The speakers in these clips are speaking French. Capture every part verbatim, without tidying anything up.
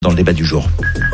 Dans le débat du jour.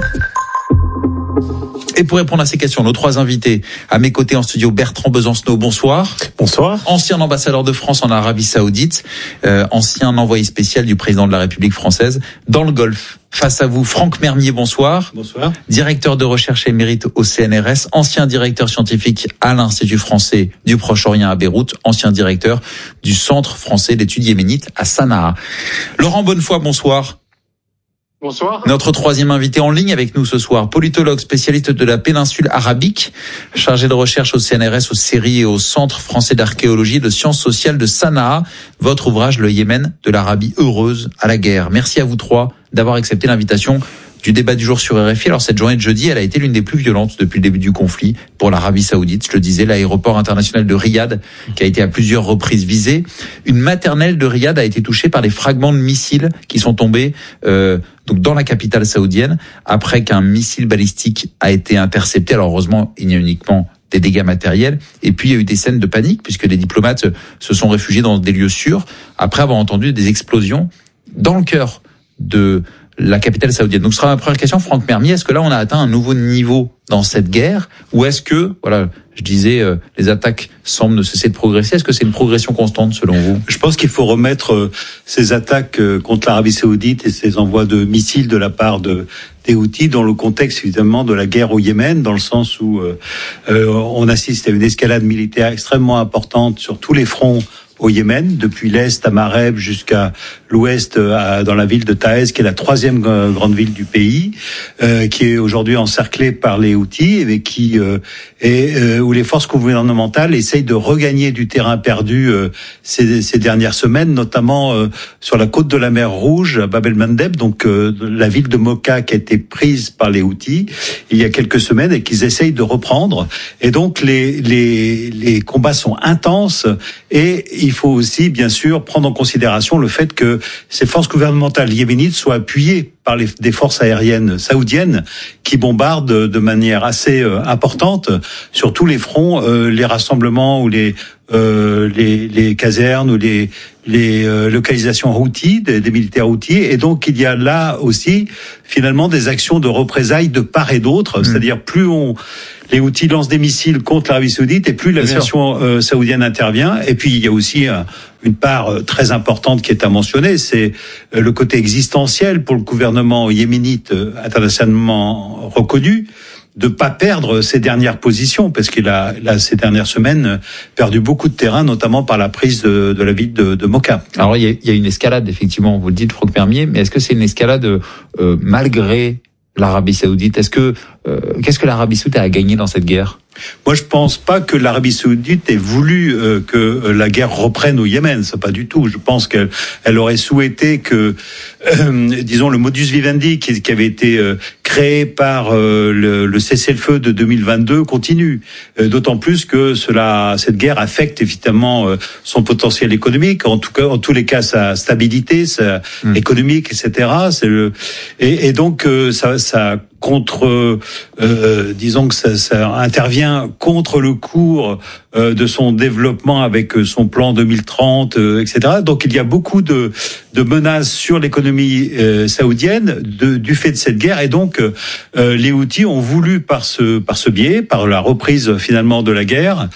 Et pour répondre à ces questions, nos trois invités à mes côtés en studio, Bertrand Besancenot, bonsoir. Bonsoir. Ancien ambassadeur de France en Arabie Saoudite, euh, ancien envoyé spécial du président de la République française dans le Golfe. Face à vous, Franck Mermier, bonsoir. Bonsoir. Directeur de recherche émérite au C N R S, ancien directeur scientifique à l'Institut français du Proche-Orient à Beyrouth, ancien directeur du Centre français d'études yéménites à Sanaa. Laurent Bonnefoy, bonsoir. Bonsoir. Notre troisième invité en ligne avec nous ce soir, politologue spécialiste de la péninsule arabique, chargé de recherche au C N R S, au C E R I et au Centre français d'archéologie et de sciences sociales de Sanaa. Votre ouvrage, Le Yémen, de l'Arabie heureuse à la guerre. Merci à vous trois d'avoir accepté l'invitation du débat du jour sur R F I. Alors cette journée de jeudi, elle a été l'une des plus violentes depuis le début du conflit pour l'Arabie Saoudite. Je le disais, l'aéroport international de Riyad, qui a été à plusieurs reprises visé. Une maternelle de Riyad a été touchée par les fragments de missiles qui sont tombés euh, donc dans la capitale saoudienne après qu'un missile balistique a été intercepté. Alors heureusement, il y a uniquement des dégâts matériels. Et puis il y a eu des scènes de panique puisque des diplomates se sont réfugiés dans des lieux sûrs après avoir entendu des explosions dans le cœur de la capitale saoudienne. Donc ce sera ma première question, Franck Mermier. Est-ce que là on a atteint un nouveau niveau dans cette guerre, ou est-ce que, voilà, je disais, euh, les attaques semblent ne cesser de progresser. Est-ce que c'est une progression constante selon vous? Je pense qu'il faut remettre euh, ces attaques euh, contre l'Arabie Saoudite et ces envois de missiles de la part de des Houthis dans le contexte évidemment de la guerre au Yémen, dans le sens où euh, euh, on assiste à une escalade militaire extrêmement importante sur tous les fronts au Yémen, depuis l'Est à Mareb jusqu'à l'Ouest, à, dans la ville de Taïz, qui est la troisième euh, grande ville du pays, euh, qui est aujourd'hui encerclée par les Houthis, et qui euh, et euh, où les forces gouvernementales essayent de regagner du terrain perdu euh, ces, ces dernières semaines, notamment euh, sur la côte de la mer Rouge, à Bab el-Mandeb, donc euh, la ville de Mocha qui a été prise par les Houthis il y a quelques semaines et qu'ils essayent de reprendre. Et donc les les les combats sont intenses, et il faut aussi, bien sûr, prendre en considération le fait que ces forces gouvernementales yéménites soient appuyées par les, des forces aériennes saoudiennes qui bombardent de manière assez euh, importante sur tous les fronts euh, les rassemblements ou les euh, les, les casernes ou les les euh, localisations Houthis, des, des militaires Houthis. Et donc il y a là aussi finalement des actions de représailles de part et d'autre, mmh. c'est-à-dire plus on les Houthis lancent des missiles contre l'Arabie Saoudite, et plus l'aviation euh, saoudienne intervient. Et puis il y a aussi euh, une part euh, très importante qui est à mentionner, c'est euh, le côté existentiel pour le gouvernement yéménite euh, internationalement reconnu, de pas perdre ses dernières positions, parce qu'il a, là, ces dernières semaines, perdu beaucoup de terrain, notamment par la prise de, de la ville de, de Mocha. Alors il y, a, il y a une escalade, effectivement, vous le dites, Franck Mermier, mais est-ce que c'est une escalade euh, malgré l'Arabie Saoudite? Est-ce que euh, qu'est-ce que l'Arabie Saoudite a gagné dans cette guerre? Moi, je pense pas que l'Arabie Saoudite ait voulu euh, que la guerre reprenne au Yémen. C'est pas du tout. Je pense qu'elle elle aurait souhaité que, euh, disons, le modus vivendi qui, qui avait été euh, créé par euh, le, le cessez-le-feu de deux mille vingt-deux continue. Euh, d'autant plus que cela, cette guerre affecte évidemment euh, son potentiel économique, en tout cas, en tous les cas, sa stabilité, sa mmh. économique, et cetera. C'est le et, et donc euh, ça, ça contre, euh, disons que ça, ça intervient contre le cours euh, de son développement avec son plan deux mille trente, euh, et cetera. Donc il y a beaucoup de, de menaces sur l'économie euh, saoudienne de, du fait de cette guerre, et donc euh, les Houthis ont voulu par ce par ce biais, par la reprise finalement de la guerre,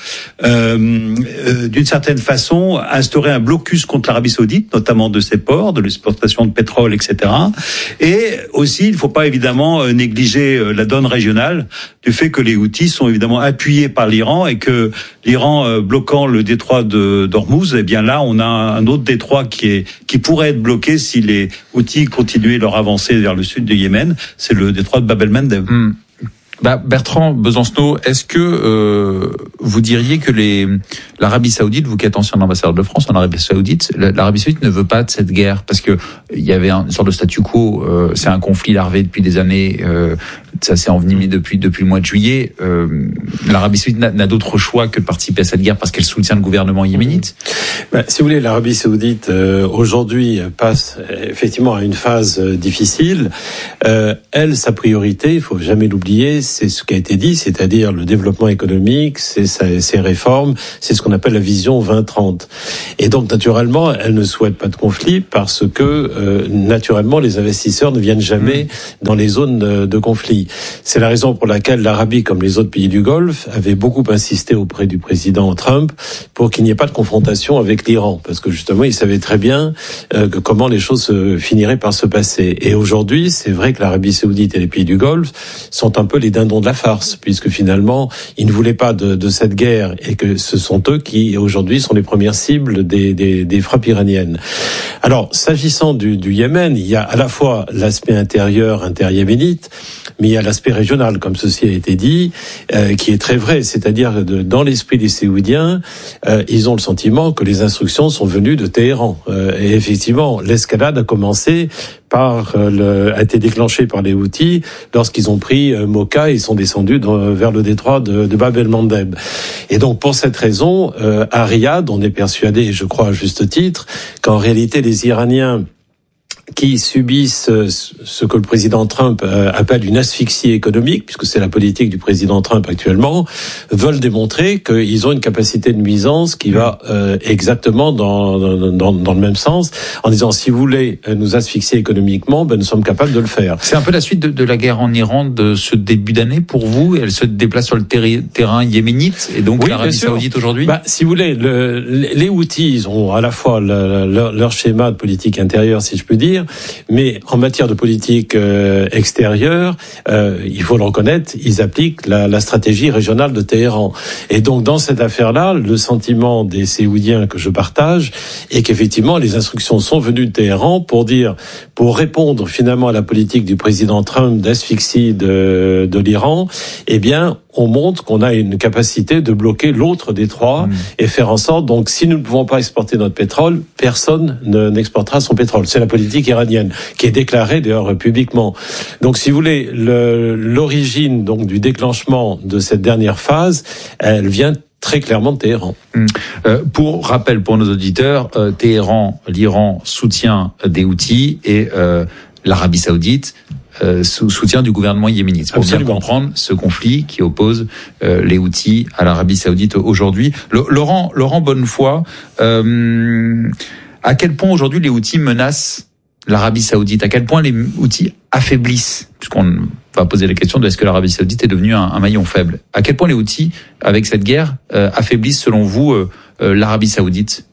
euh, euh, d'une certaine façon instaurer un blocus contre l'Arabie Saoudite, notamment de ses ports, de l'exportation de pétrole, et cetera. Et aussi, il ne faut pas évidemment négliger la donne régionale du fait que les Houthis sont évidemment appuyés par l'Iran, et que l'Iran euh, bloquant le détroit de d'Ormuz, eh bien là on a un autre détroit qui est qui pourrait être bloqué si les Houthis continuaient leur avancée vers le sud du Yémen, c'est le détroit de Bab el-Mandeb. Mmh. Bah, Bertrand Besancenot, est-ce que euh, vous diriez que les l'Arabie Saoudite, vous qui êtes ancien ambassadeur de France en Arabie Saoudite, l'Arabie Saoudite ne veut pas de cette guerre parce que il y avait une sorte de statu quo, euh, c'est un conflit larvé depuis des années, euh, ça s'est envenimé depuis depuis le mois de juillet. Euh, L'Arabie Saoudite n'a, n'a d'autre choix que de participer à cette guerre parce qu'elle soutient le gouvernement yéménite. Ben, si vous voulez, l'Arabie Saoudite euh, aujourd'hui passe effectivement à une phase euh, difficile. Euh, elle, sa priorité, il faut jamais l'oublier, c'est ce qui a été dit, c'est-à-dire le développement économique, c'est ses réformes, c'est ce qu'on appelle la vision vingt trente. Et donc, naturellement, elle ne souhaite pas de conflit parce que, euh, naturellement, les investisseurs ne viennent jamais mmh. dans les zones de, de conflit. C'est la raison pour laquelle l'Arabie, comme les autres pays du Golfe, avait beaucoup insisté auprès du président Trump pour qu'il n'y ait pas de confrontation avec l'Iran, parce que justement, il savait très bien euh, que comment les choses euh, finiraient par se passer. Et aujourd'hui, c'est vrai que l'Arabie Saoudite et les pays du Golfe sont un peu les dindons de la farce, puisque finalement, ils ne voulaient pas de, de cette guerre et que ce sont eux qui, aujourd'hui, sont les premières cibles des, des, des frappes iraniennes. Alors, s'agissant du, du Yémen, il y a à la fois l'aspect intérieur, inter-yéménite, mais il y a l'aspect régional, comme ceci a été dit, euh, qui est très vrai. C'est-à-dire, de, dans l'esprit des Saoudiens, euh, ils ont le sentiment que les instructions sont venues de Téhéran. Euh, et effectivement, l'escalade a commencé par euh, le, a été déclenchée par les Houthis lorsqu'ils ont pris euh, Mocha et sont descendus dans, vers le détroit de, de Bab el-Mandeb. Et donc, pour cette raison, euh, à Riyad, on est persuadé, et je crois à juste titre, qu'en réalité, les Iraniens qui subissent ce que le président Trump appelle une asphyxie économique, puisque c'est la politique du président Trump actuellement, veulent démontrer qu'ils ont une capacité de nuisance qui va euh, exactement dans, dans, dans le même sens, en disant si vous voulez nous asphyxier économiquement, ben nous sommes capables de le faire. C'est un peu la suite de, de la guerre en Iran de ce début d'année pour vous. Elle se déplace sur le terri- terrain yéménite et donc oui, l'Arabie Saoudite aujourd'hui. Bah, si vous voulez, le, les Houthis ils ont à la fois le, le, leur schéma de politique intérieure, si je peux dire. Mais en matière de politique euh, extérieure, euh, il faut le reconnaître, ils appliquent la, la stratégie régionale de Téhéran. Et donc dans cette affaire-là, le sentiment des Saoudiens que je partage est qu'effectivement les instructions sont venues de Téhéran pour dire, pour répondre finalement à la politique du président Trump d'asphyxie de, de l'Iran, eh bien on montre qu'on a une capacité de bloquer l'autre des trois mmh. et faire en sorte, donc si nous ne pouvons pas exporter notre pétrole, personne ne, n'exportera son pétrole. C'est la politique iranienne qui est déclarée d'ailleurs publiquement. Donc si vous voulez, le, l'origine donc du déclenchement de cette dernière phase, elle vient très clairement de Téhéran. Mmh. Euh, pour rappel pour nos auditeurs, euh, Téhéran, l'Iran soutient des Houthis et euh, l'Arabie Saoudite Euh, sous soutien du gouvernement yéménite. Pour bien comprendre ce conflit qui oppose euh, les Houthis à l'Arabie Saoudite aujourd'hui. Le, Laurent, Laurent Bonnefoy, euh, à quel point aujourd'hui les Houthis menacent l'Arabie Saoudite? À quel point les Houthis affaiblissent? Puisqu'on va poser la question de est-ce que l'Arabie Saoudite est devenue un, un maillon faible? À quel point les Houthis, avec cette guerre, euh, affaiblissent selon vous euh, euh, l'Arabie Saoudite?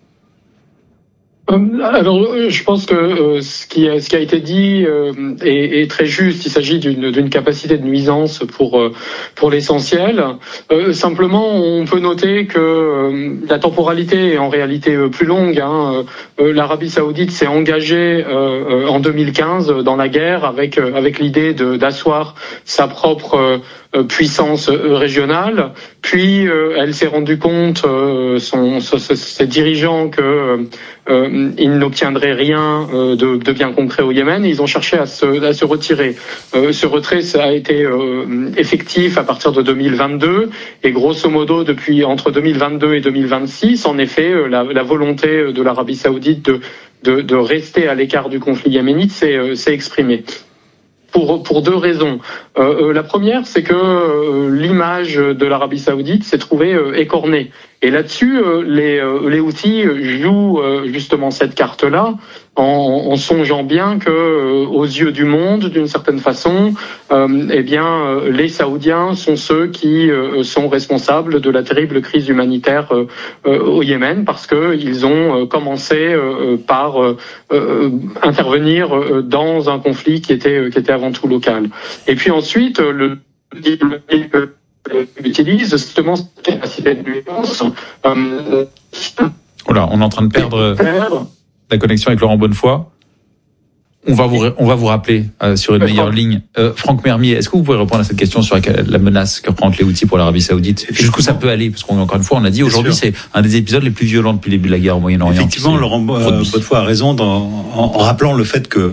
Alors, je pense que euh, ce, qui a, ce qui a été dit euh, est, est très juste. Il s'agit d'une, d'une capacité de nuisance pour euh, pour l'essentiel. Euh, simplement, on peut noter que euh, la temporalité est en réalité euh, plus longue. Hein. Euh, L'Arabie Saoudite s'est engagée euh, en deux mille quinze dans la guerre avec euh, avec l'idée de, d'asseoir sa propre euh, puissance régionale. Puis, euh, elle s'est rendue compte, euh, son, son, ses dirigeants, que euh, ils n'obtiendraient rien euh, de, de bien concret au Yémen. Et ils ont cherché à se, à se retirer. Euh, ce retrait, ça a été euh, effectif à partir de deux mille vingt-deux. Et grosso modo, depuis entre deux mille vingt-deux et deux mille vingt-six, en effet, euh, la, la volonté de l'Arabie Saoudite de, de, de rester à l'écart du conflit yéménite s'est, euh, s'est exprimée. Pour, pour deux raisons. Euh, la première, c'est que euh, l'image de l'Arabie Saoudite s'est trouvée euh, écornée. Et là-dessus, euh, les, euh, les Houthis jouent euh, justement cette carte-là en, en songeant bien que, euh, aux yeux du monde, d'une certaine façon, euh, eh bien, euh, les Saoudiens sont ceux qui euh, sont responsables de la terrible crise humanitaire euh, euh, au Yémen, parce que ils ont euh, commencé euh, par euh, euh, intervenir euh, dans un conflit qui était qui était avant tout local. Et puis ensuite, le diplomatique utilise justement cette capacité de nuisance. Euh, voilà, on est en train de perdre la connexion avec Laurent Bonnefoy. On va vous, on va vous rappeler euh, sur une meilleure ligne. Euh, Franck Mermier, est-ce que vous pouvez répondre à cette question sur la, la menace que représentent les Houthis pour l'Arabie Saoudite? Jusqu'où ça peut aller? Parce qu'on encore une fois, on a dit aujourd'hui, c'est un des épisodes les plus violents depuis le début de la guerre au Moyen-Orient. Effectivement, Laurent Bonnefoy a raison dans, en, en rappelant le fait que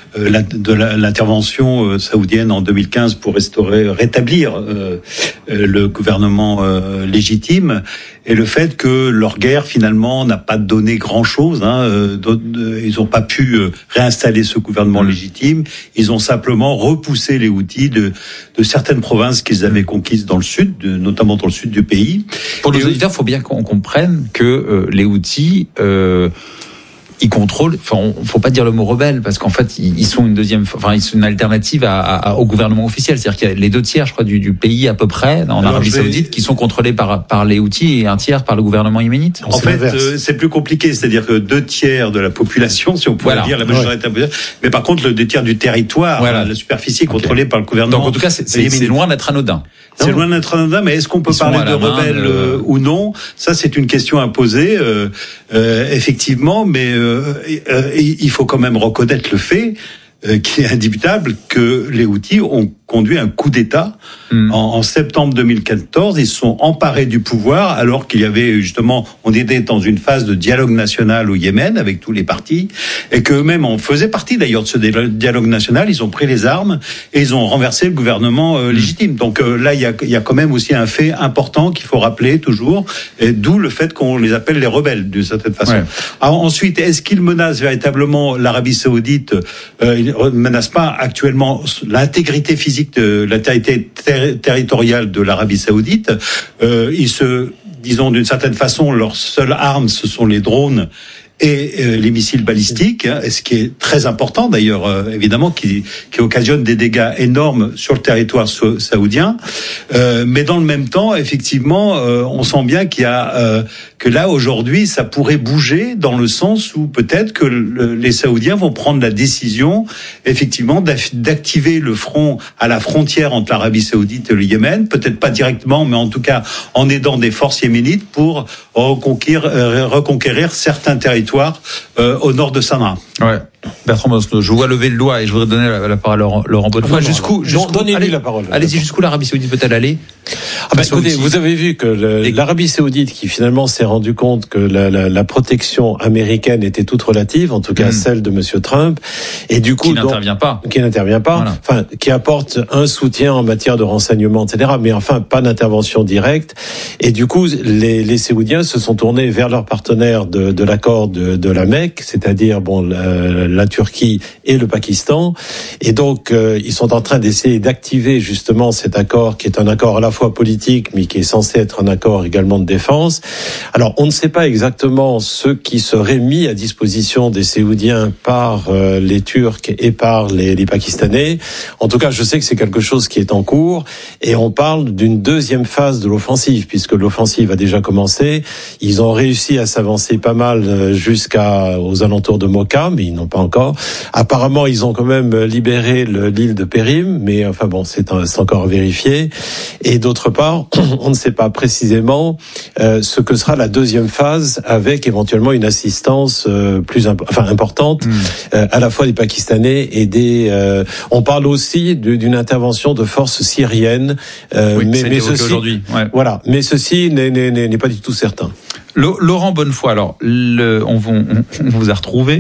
euh, la, de la, l'intervention euh, saoudienne en deux mille quinze pour restaurer, rétablir euh, euh, le gouvernement euh, légitime, et le fait que leur guerre finalement n'a pas donné grand-chose. Hein, euh, ils n'ont pas pu euh, réinstaller ce gouvernement mmh. légitime. Ils ont simplement repoussé les Houthis de, de certaines provinces qu'ils avaient conquises dans le sud, de, notamment dans le sud du pays. Pour nos auditeurs, il faut bien qu'on comprenne que euh, les Houthis, euh, ils contrôlent. Enfin, on, faut pas dire le mot rebelle parce qu'en fait, ils, ils sont une deuxième, enfin, ils sont une alternative à, à, au gouvernement officiel. C'est-à-dire qu'il y a les deux tiers, je crois, du, du pays à peu près en Alors, Arabie Saoudite qui sont contrôlés par par les Houthis et un tiers par le gouvernement yéménite. En fait, euh, c'est plus compliqué. C'est-à-dire que deux tiers de la population, si on pouvait voilà. dire la majorité, ouais. mais par contre, le deux tiers du territoire, voilà. la superficie est contrôlée okay. par le gouvernement. Donc, en tout cas, c'est, c'est, c'est loin d'être anodin. C'est loin d'être anodin, mais est-ce qu'on peut Ils parler de rebelles euh, ou non? Ça, c'est une question à poser, euh, euh, effectivement, mais euh, euh, il faut quand même reconnaître le fait euh, qui est indubitable que les Houthis ont conduit un coup d'État mmh. en, en septembre deux mille quatorze. Ils se sont emparés du pouvoir alors qu'il y avait justement, on était dans une phase de dialogue national au Yémen avec tous les partis et qu'eux-mêmes en faisaient partie d'ailleurs de ce dialogue national. Ils ont pris les armes et ils ont renversé le gouvernement euh, légitime. Donc euh, là, il y a, il y a quand même aussi un fait important qu'il faut rappeler toujours, et d'où le fait qu'on les appelle les rebelles d'une certaine façon. Ouais. Alors, ensuite, est-ce qu'ils menacent véritablement l'Arabie Saoudite? euh, Ils ne menacent pas actuellement l'intégrité physique de l'intégrité ter- territoriale de l'Arabie Saoudite. Euh, ils se, disons d'une certaine façon, leur seule arme, ce sont les drones et euh, les missiles balistiques, hein, ce qui est très important d'ailleurs, euh, évidemment, qui, qui occasionne des dégâts énormes sur le territoire so- saoudien. Euh, mais dans le même temps, effectivement, euh, on sent bien qu'il y a euh, que là aujourd'hui, ça pourrait bouger dans le sens où peut-être que le, les Saoudiens vont prendre la décision, effectivement, d'activer le front à la frontière entre l'Arabie Saoudite et le Yémen, peut-être pas directement, mais en tout cas en aidant des forces yéménites pour reconquérir, euh, reconquérir certains territoires Euh, au nord de Sanaa. Ouais. Bertrand Bosno, je vois lever le doigt et je voudrais donner la, la parole à Laurent, Laurent Bonnefoy. Jusqu'où, jusqu'où donnez-lui la parole. Allez-y, jusqu'où l'Arabie Saoudite peut-elle aller? Ah bah, écoutez, vous avez vu que le, et... l'Arabie Saoudite, qui finalement s'est rendu compte que la, la, la protection américaine était toute relative, en tout cas mmh. celle de Monsieur Trump, et du coup qui n'intervient pas, qui n'intervient pas, voilà. enfin qui apporte un soutien en matière de renseignement, et cetera. Mais enfin pas d'intervention directe. Et du coup, les, les Saoudiens se sont tournés vers leurs partenaires de, de l'accord de, de la Mecque, c'est-à-dire bon la, la Turquie et le Pakistan. Et donc euh, ils sont en train d'essayer d'activer justement cet accord, qui est un accord à la fois politique, mais qui est censé être un accord également de défense. Alors, on ne sait pas exactement ce qui serait mis à disposition des Saoudiens par euh, les Turcs et par les, les Pakistanais. En tout cas, je sais que c'est quelque chose qui est en cours, et on parle d'une deuxième phase de l'offensive, puisque l'offensive a déjà commencé. Ils ont réussi à s'avancer pas mal jusqu'aux alentours de Mocha, mais ils n'ont pas encore. Apparemment, ils ont quand même libéré le, l'île de Périm, mais enfin bon, c'est, un, c'est encore à vérifier. Et d'autre part, on ne sait pas précisément euh, ce que sera la deuxième phase, avec éventuellement une assistance euh, plus imp- enfin importante, mmh. euh, à la fois des Pakistanais et des. Euh, on parle aussi de, d'une intervention de forces syriennes, euh, oui, mais, mais ceci, aujourd'hui. Ouais. Voilà, mais ceci n'est, n'est, n'est, n'est pas du tout certain. Laurent Bonnefoy, alors le, on, on, on vous a retrouvé.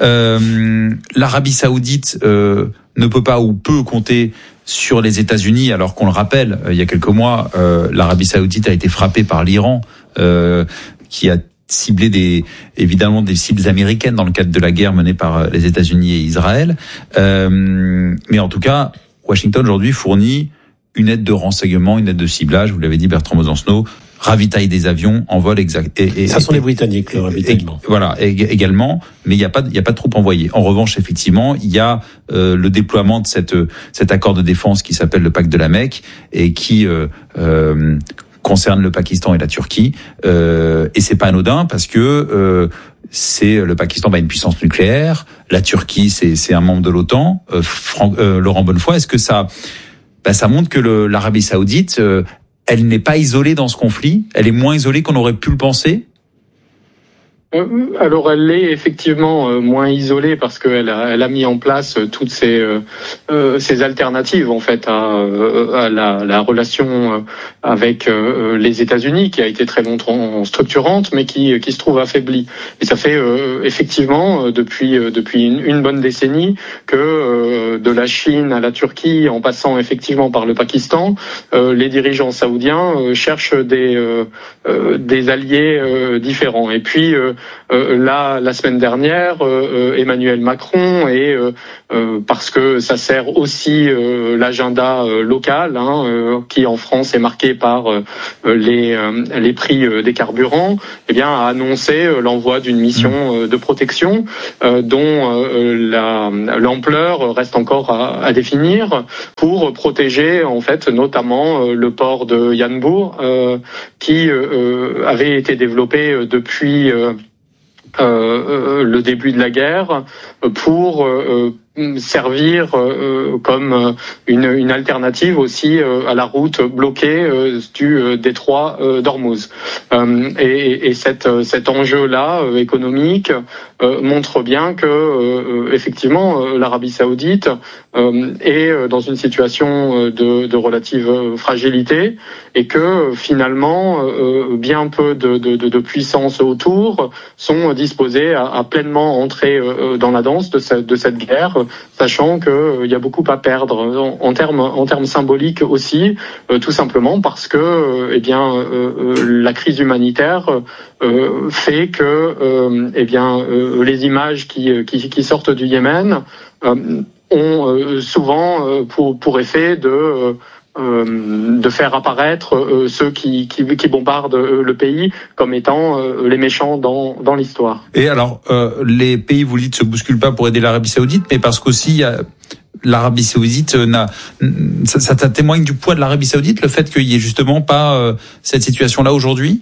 Euh, L'Arabie Saoudite euh, ne peut pas ou peut compter sur les États-Unis, alors qu'on le rappelle, euh, il y a quelques mois, euh, l'Arabie Saoudite a été frappée par l'Iran, euh, qui a ciblé des, évidemment des cibles américaines dans le cadre de la guerre menée par les États-Unis et Israël. Euh, mais en tout cas, Washington aujourd'hui fournit une aide de renseignement, une aide de ciblage, vous l'avez dit Bertrand Besancenot, ravitaille des avions en vol exact. Et, et, ça sont les Britanniques, le ravitaillement. Et, voilà, et, également, mais il n'y a pas, il y a pas de troupes envoyées. En revanche, effectivement, il y a euh, le déploiement de cette, cet accord de défense qui s'appelle le Pacte de la Mecque et qui euh, euh, concerne le Pakistan et la Turquie. Euh, et c'est pas anodin parce que euh, c'est le Pakistan a une puissance nucléaire, la Turquie c'est, c'est un membre de l'OTAN. Euh, Franck, euh, Laurent Bonnefoy, est-ce que ça, bah, ça montre que le, l'Arabie Saoudite euh, elle n'est pas isolée dans ce conflit, elle est moins isolée qu'on aurait pu le penser? Alors elle est effectivement moins isolée parce qu'elle a, elle a mis en place toutes ces, euh, ces alternatives en fait à, à la, la relation avec les États-Unis qui a été très longtemps structurante mais qui, qui se trouve affaiblie. Et ça fait euh, effectivement depuis, depuis une, une bonne décennie que euh, de la Chine à la Turquie en passant effectivement par le Pakistan, euh, les dirigeants saoudiens euh, cherchent des, euh, euh, des alliés euh, différents. Et puis euh, Euh, là, la semaine dernière, euh, Emmanuel Macron, et euh, euh, parce que ça sert aussi euh, l'agenda euh, local, hein, euh, qui en France est marqué par euh, les euh, les prix euh, des carburants, eh bien, a annoncé euh, l'envoi d'une mission euh, de protection euh, dont euh, la l'ampleur reste encore à, à définir pour protéger en fait notamment euh, le port de Yanbu euh, qui euh, avait été développé depuis euh, Euh, le début de la guerre pour euh, servir euh, comme une, une alternative aussi euh, à la route bloquée euh, du euh, détroit euh, d'Ormuz. Euh, et, et cette, cet enjeu-là euh, économique euh, montre bien que euh, effectivement euh, l'Arabie Saoudite euh, est dans une situation de, de relative fragilité et que finalement euh, bien peu de, de, de puissances autour sont disposées à, à pleinement entrer euh, dans la danse de cette, de cette guerre, sachant qu'il euh, y a beaucoup à perdre en, en termes en termes symboliques aussi, euh, tout simplement parce que euh, eh bien euh, la crise humanitaire euh, fait que euh, eh bien euh, les images qui, qui qui sortent du Yémen euh, ont euh, souvent euh, pour pour effet de euh, Euh, de faire apparaître euh, ceux qui, qui, qui bombardent euh, le pays comme étant euh, les méchants dans, dans l'histoire. Et alors, euh, les pays, vous le dites, se bousculent pas pour aider l'Arabie Saoudite, mais parce qu'aussi, il y a l'Arabie Saoudite n'a, ça, ça témoigne du poids de l'Arabie Saoudite, le fait qu'il y ait justement pas euh, cette situation-là aujourd'hui?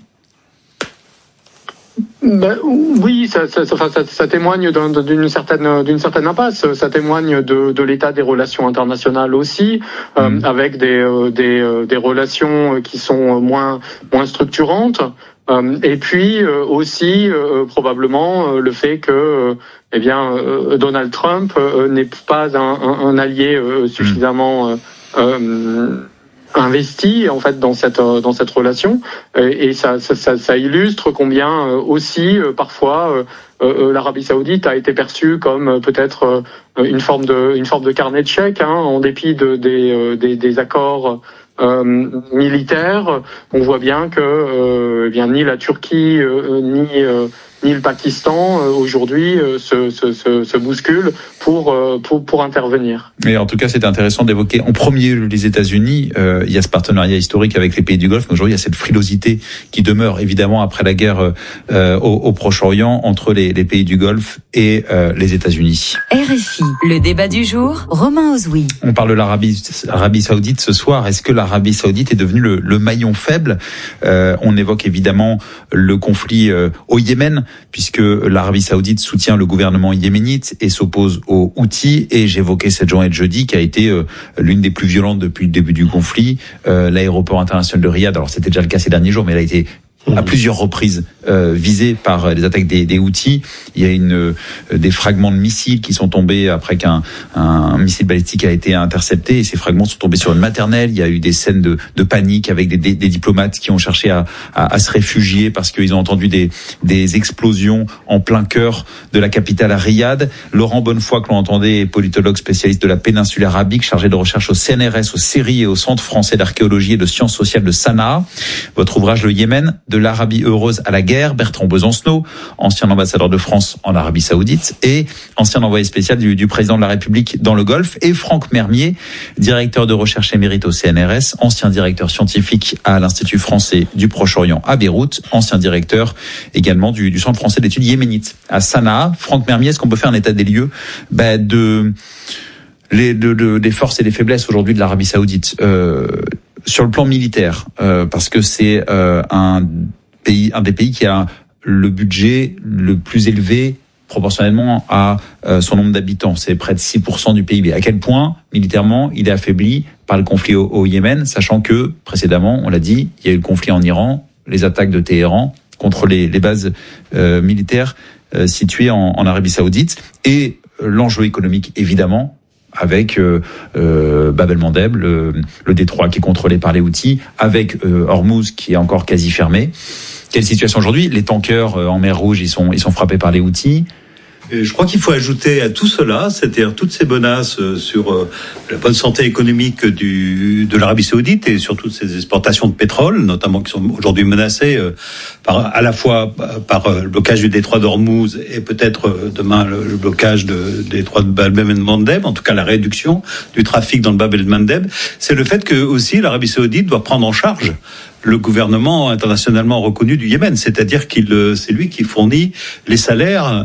Ben, oui, ça, ça, ça, ça, ça témoigne d'un, d'une certaine d'une certaine impasse. Ça témoigne de, de l'état des relations internationales aussi, mmh. euh, avec des, euh, des euh, des relations qui sont moins moins structurantes. Euh, et puis euh, aussi euh, probablement euh, le fait que euh, eh bien euh, Donald Trump euh, n'est pas un, un, un allié euh, suffisamment euh, euh, investi en fait dans cette dans cette relation et ça ça, ça, ça illustre combien aussi parfois euh, l'Arabie Saoudite a été perçue comme peut-être une forme de une forme de carnet de chèques, hein, en dépit de des des, des accords euh, militaires. On voit bien que euh, eh bien ni la Turquie euh, ni euh, ni le Pakistan euh, aujourd'hui euh, se, se, se, se bousculent pour, euh, pour, pour intervenir. Et en tout cas, c'est intéressant d'évoquer en premier les États-Unis. Euh, il y a ce partenariat historique avec les pays du Golfe, mais aujourd'hui, il y a cette frilosité qui demeure évidemment après la guerre euh, au, au Proche-Orient entre les, les pays du Golfe et euh, les États-Unis. R F I, le débat du jour, Romain Ozoui. On parle de l'Arabie Arabie Saoudite ce soir. Est-ce que l'Arabie Saoudite est devenue le, le maillon faible? euh, On évoque évidemment le conflit euh, au Yémen, puisque l'Arabie Saoudite soutient le gouvernement yéménite et s'oppose aux Houthis. Et j'évoquais cette journée de jeudi qui a été euh, l'une des plus violentes depuis le début du conflit. Euh, l'aéroport international de Riyad, alors c'était déjà le cas ces derniers jours, mais elle a été à plusieurs reprises euh, visée par les attaques des, des Houthis. Il y a une euh, des fragments de missiles qui sont tombés après qu'un un missile balistique a été intercepté, et ces fragments sont tombés sur une maternelle. Il y a eu des scènes de, de panique avec des, des, des diplomates qui ont cherché à, à, à se réfugier parce qu'ils ont entendu des, des explosions en plein cœur de la capitale à Riyad. Laurent Bonnefoy, que l'on entendait, est politologue spécialiste de la péninsule arabique, chargé de recherche au C N R S, au C E R I et au Centre français d'archéologie et de sciences sociales de Sanaa. Votre ouvrage Le Yémen, de l'Arabie heureuse à la guerre, Bertrand Besancenot, ancien ambassadeur de France en Arabie Saoudite et ancien envoyé spécial du, du président de la République dans le Golfe, et Franck Mermier, directeur de recherche émérite au C N R S, ancien directeur scientifique à l'Institut français du Proche-Orient à Beyrouth, ancien directeur également du, du Centre français d'études yéménites à Sanaa. Franck Mermier, est-ce qu'on peut faire un état des lieux bah, de, les, de, de, des forces et des faiblesses aujourd'hui de l'Arabie Saoudite euh, sur le plan militaire, euh, parce que c'est euh, un pays, un des pays qui a le budget le plus élevé proportionnellement à euh, son nombre d'habitants. C'est près de six pour cent du P I B. À quel point, militairement, il est affaibli par le conflit au, au Yémen, sachant que, précédemment, on l'a dit, il y a eu le conflit en Iran, les attaques de Téhéran, contre les, les bases euh, militaires euh, situées en, en Arabie Saoudite, et l'enjeu économique évidemment, avec euh, euh, Bab el-Mandeb, le, le détroit qui est contrôlé par les Houthis, avec euh, Hormuz qui est encore quasi fermé. Quelle situation aujourd'hui? Les tankers euh, en mer Rouge, ils sont, ils sont frappés par les Houthis. Et je crois qu'il faut ajouter à tout cela, c'est-à-dire toutes ces menaces sur euh, la bonne santé économique du, de l'Arabie Saoudite et surtout ces exportations de pétrole, notamment qui sont aujourd'hui menacées euh, par, à la fois par euh, le blocage du détroit d'Ormuz et peut-être euh, demain le, le blocage de, du détroit de Bab el-Mandeb, en tout cas la réduction du trafic dans le Bab el-Mandeb. C'est le fait que aussi l'Arabie Saoudite doit prendre en charge le gouvernement internationalement reconnu du Yémen, c'est-à-dire qu'il, c'est lui qui fournit les salaires à,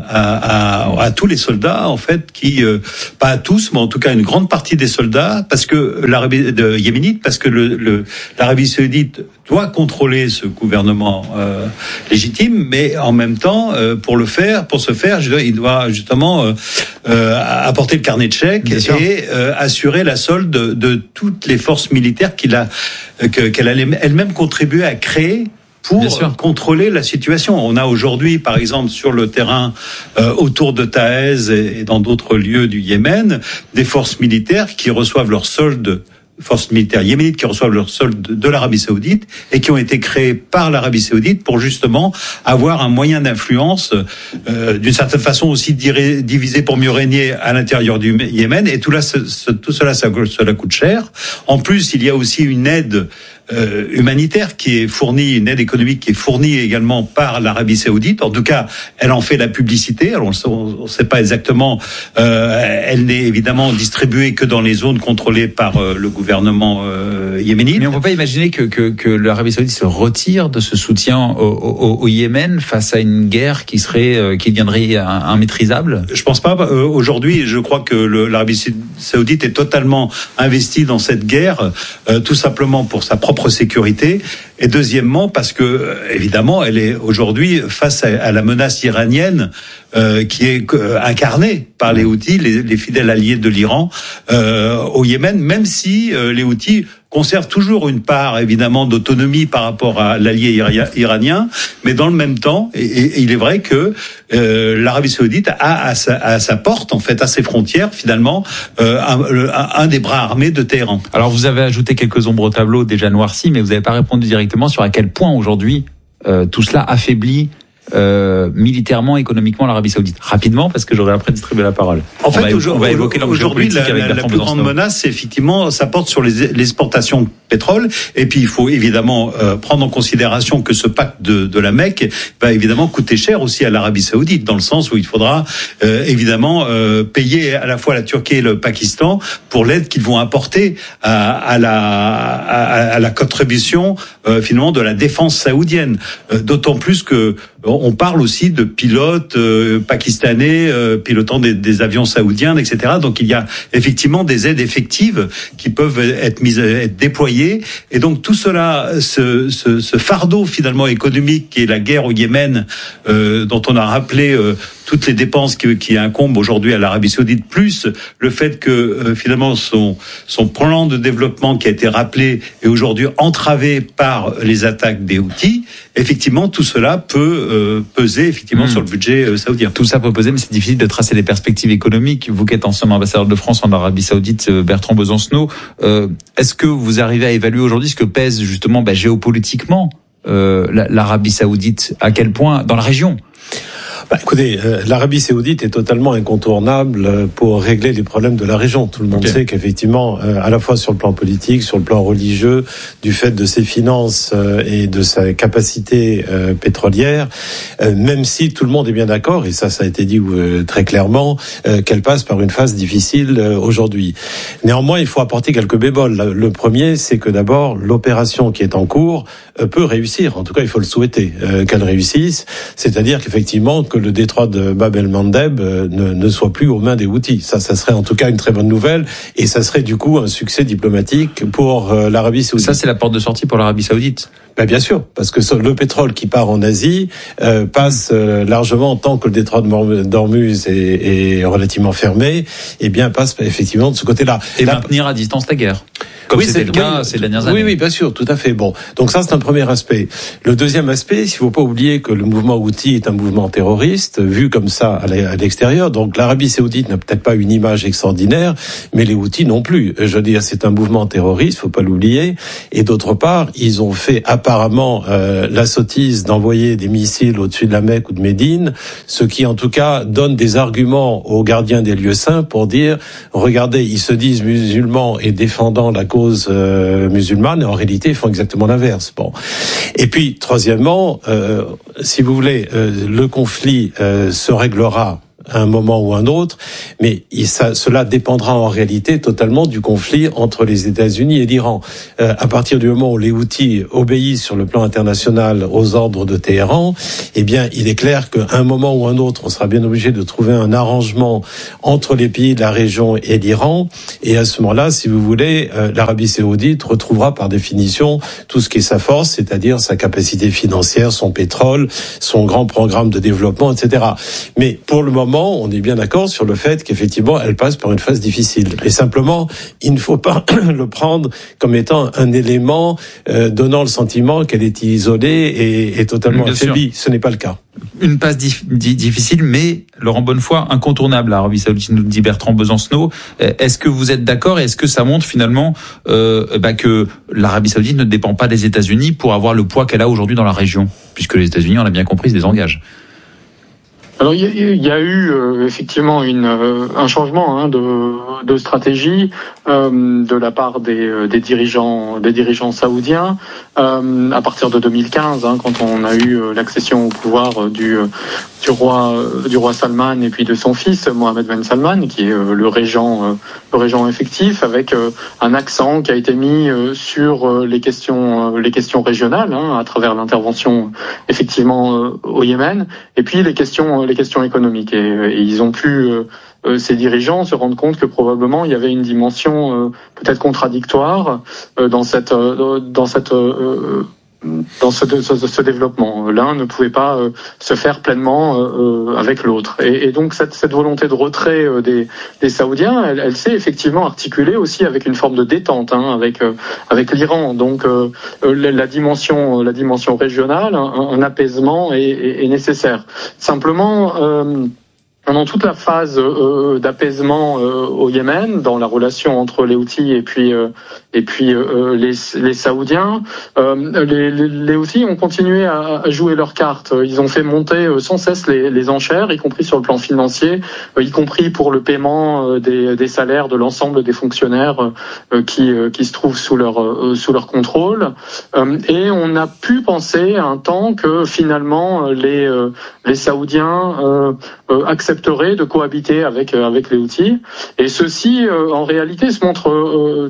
à, à tous les soldats, en fait, qui, euh, pas à tous, mais en tout cas une grande partie des soldats, parce que l'Arabie de yéménite, parce que le, le, l'Arabie Saoudite doit contrôler ce gouvernement euh, légitime, mais en même temps, euh, pour le faire, pour ce faire, il doit justement euh, euh, apporter le carnet de chèques et euh, assurer la solde de, de toutes les forces militaires qu'il a, que, qu'elle a elle-même contribué à créer pour contrôler la situation. On a aujourd'hui, par exemple, sur le terrain euh, autour de Taïz et dans d'autres lieux du Yémen, des forces militaires qui reçoivent leur solde, forces militaires yéménites qui reçoivent leur solde de l'Arabie Saoudite et qui ont été créées par l'Arabie Saoudite pour justement avoir un moyen d'influence, euh, d'une certaine façon aussi divisé pour mieux régner à l'intérieur du Yémen. Et tout, là, ce, ce, tout cela, ça, cela coûte cher. En plus, il y a aussi une aide Euh, humanitaire qui est fournie, une aide économique qui est fournie également par l'Arabie Saoudite. En tout cas, elle en fait la publicité. Alors, on ne sait pas exactement. Euh, elle n'est évidemment distribuée que dans les zones contrôlées par euh, le gouvernement euh, yéménite. Mais on ne peut pas imaginer que, que, que l'Arabie Saoudite se retire de ce soutien au, au, au Yémen face à une guerre qui serait, euh, qui deviendrait immaîtrisable. Je pense pas. Euh, aujourd'hui, je crois que le, l'Arabie Saoudite est totalement investie dans cette guerre, euh, tout simplement pour sa propre sécurité, et deuxièmement parce que évidemment elle est aujourd'hui face à, à la menace iranienne euh, qui est euh, incarnée par les Houthis, les, les fidèles alliés de l'Iran euh, au Yémen, même si euh, les Houthis conservent toujours une part évidemment d'autonomie par rapport à l'allié iranien, mais dans le même temps, et, et il est vrai que euh, l'Arabie Saoudite a à sa, à sa porte, en fait, à ses frontières, finalement, euh, un, un des bras armés de Téhéran. Alors vous avez ajouté quelques ombres au tableau déjà noircies, mais vous n'avez pas répondu directement sur à quel point aujourd'hui euh, tout cela affaiblit Euh, militairement, économiquement l'Arabie Saoudite. Rapidement, parce que j'aurais après distribué la parole. En fait, on va, on va évoquer aujourd'hui, la, la, la plus grande menace, c'est effectivement, ça porte sur les, les exportations de pétrole. Et puis, il faut évidemment euh, prendre en considération que ce pacte de, de la Mecque va évidemment coûter cher aussi à l'Arabie Saoudite, dans le sens où il faudra euh, évidemment euh, payer à la fois la Turquie et le Pakistan pour l'aide qu'ils vont apporter à, à la à, à la contribution euh, finalement de la défense saoudienne. Euh, d'autant plus que on parle aussi de pilotes euh, pakistanais euh, pilotant des, des avions saoudiens, et cetera. Donc il y a effectivement des aides effectives qui peuvent être mises, être déployées. Et donc tout cela, ce, ce, ce fardeau finalement économique qui est la guerre au Yémen, euh, dont on a rappelé euh, toutes les dépenses qui, qui incombent aujourd'hui à l'Arabie Saoudite, plus le fait que euh, finalement son, son plan de développement qui a été rappelé est aujourd'hui entravé par les attaques des Houthis. Effectivement, tout cela peut euh, peser effectivement mmh. sur le budget euh, saoudien. Tout ça peut peser, mais c'est difficile de tracer des perspectives économiques. Vous qui êtes ancien ambassadeur de France en Arabie Saoudite, Bertrand Besancenot, euh, est-ce que vous arrivez à évaluer aujourd'hui ce que pèse justement bah, géopolitiquement euh, l'Arabie Saoudite, à quel point dans la région? Bah, écoutez, euh, l'Arabie Saoudite est totalement incontournable pour régler les problèmes de la région. Tout le monde okay. sait qu'effectivement, euh, à la fois sur le plan politique, sur le plan religieux, du fait de ses finances euh, et de sa capacité euh, pétrolière, euh, même si tout le monde est bien d'accord, et ça, ça a été dit euh, très clairement, euh, qu'elle passe par une phase difficile euh, aujourd'hui. Néanmoins, il faut apporter quelques bémols. Le premier, c'est que d'abord, l'opération qui est en cours euh, peut réussir. En tout cas, il faut le souhaiter euh, qu'elle réussisse. C'est-à-dire qu'effectivement, que le détroit de Bab el-Mandeb ne, ne soit plus aux mains des Houthis. Ça, ça serait en tout cas une très bonne nouvelle, et ça serait du coup un succès diplomatique pour euh, l'Arabie Saoudite. Ça, c'est la porte de sortie pour l'Arabie Saoudite. Ben bien sûr, parce que le pétrole qui part en Asie euh, passe euh, largement, tant que le détroit d'Ormuz est, est relativement fermé, et bien passe effectivement de ce côté-là. Et la... maintenir à distance la guerre. Comme oui, c'était c'est le cas oui, ces dernières années. Oui, oui, bien sûr, tout à fait. Bon, donc ça, c'est un premier aspect. Le deuxième aspect, il ne faut pas oublier que le mouvement Houthi est un mouvement terroriste, vu comme ça à l'extérieur. Donc l'Arabie Saoudite n'a peut-être pas une image extraordinaire, mais les Houthis non plus. Je veux dire, c'est un mouvement terroriste, faut pas l'oublier. Et d'autre part, ils ont fait apparemment euh, la sottise d'envoyer des missiles au-dessus de la Mecque ou de Médine, ce qui en tout cas donne des arguments aux gardiens des lieux saints pour dire, regardez, ils se disent musulmans et défendant la cause euh, musulmane, et en réalité, ils font exactement l'inverse. Bon. Et puis, troisièmement, euh, si vous voulez, euh, le conflit euh, se réglera à un moment ou un autre, mais il, ça, cela dépendra en réalité totalement du conflit entre les États-Unis et l'Iran. Euh, à partir du moment où les Houthis obéissent sur le plan international aux ordres de Téhéran, eh bien, il est clair qu'à un moment ou un autre, on sera bien obligé de trouver un arrangement entre les pays de la région et l'Iran. Et à ce moment-là, si vous voulez, euh, l'Arabie Saoudite retrouvera par définition tout ce qui est sa force, c'est-à-dire sa capacité financière, son pétrole, son grand programme de développement, et cetera. Mais pour le moment, on est bien d'accord sur le fait qu'effectivement, elle passe par une phase difficile. Mais simplement, il ne faut pas le prendre comme étant un élément euh, donnant le sentiment qu'elle est isolée et, et totalement bien affaiblie. Sûr. Ce n'est pas le cas. Une passe dif- difficile, mais Laurent Bonnefoy, incontournable. L'Arabie Saoudite, nous dit Bertrand Besancenot. Est-ce que vous êtes d'accord et est-ce que ça montre finalement euh, bah, que l'Arabie Saoudite ne dépend pas des États-Unis pour avoir le poids qu'elle a aujourd'hui dans la région, puisque les États-Unis, on a bien compris, se désengagent? Alors il y, y a eu euh, effectivement une, euh, un changement hein, de, de stratégie euh, de la part des, des dirigeants, des dirigeants saoudiens euh, à partir de deux mille quinze, hein, quand on a eu euh, l'accession au pouvoir du, du roi, du roi Salman et puis de son fils Mohammed Ben Salman, qui est euh, le régent, euh, le régent effectif, avec euh, un accent qui a été mis euh, sur euh, les questions, euh, les questions régionales, hein, à travers l'intervention effectivement euh, au Yémen, et puis les questions les questions économiques. Et, et ils ont pu, euh, ces dirigeants, se rendre compte que probablement il y avait une dimension euh, peut-être contradictoire euh, dans cette, euh, dans cette, euh, dans ce, ce, ce développement. L'un ne pouvait pas euh, se faire pleinement euh, avec l'autre. Et, et donc cette, cette volonté de retrait euh, des, des Saoudiens, elle, elle s'est effectivement articulée aussi avec une forme de détente, hein, avec euh, avec l'Iran. Donc euh, la, la dimension, la dimension régionale, un, un apaisement est, est, est nécessaire. Simplement. Euh, Pendant toute la phase euh, d'apaisement euh, au Yémen, dans la relation entre les Houthis et puis euh, et puis euh, les, les Saoudiens, euh, les, les, les Houthis ont continué à, à jouer leurs cartes. Ils ont fait monter euh, sans cesse les, les enchères, y compris sur le plan financier, euh, y compris pour le paiement euh, des, des salaires de l'ensemble des fonctionnaires euh, qui euh, qui se trouvent sous leur euh, sous leur contrôle. Euh, et on a pu penser un temps que finalement les euh, les Saoudiens euh, euh, accepteraient de cohabiter avec avec les Houthis, et ceci euh, en réalité se montre euh,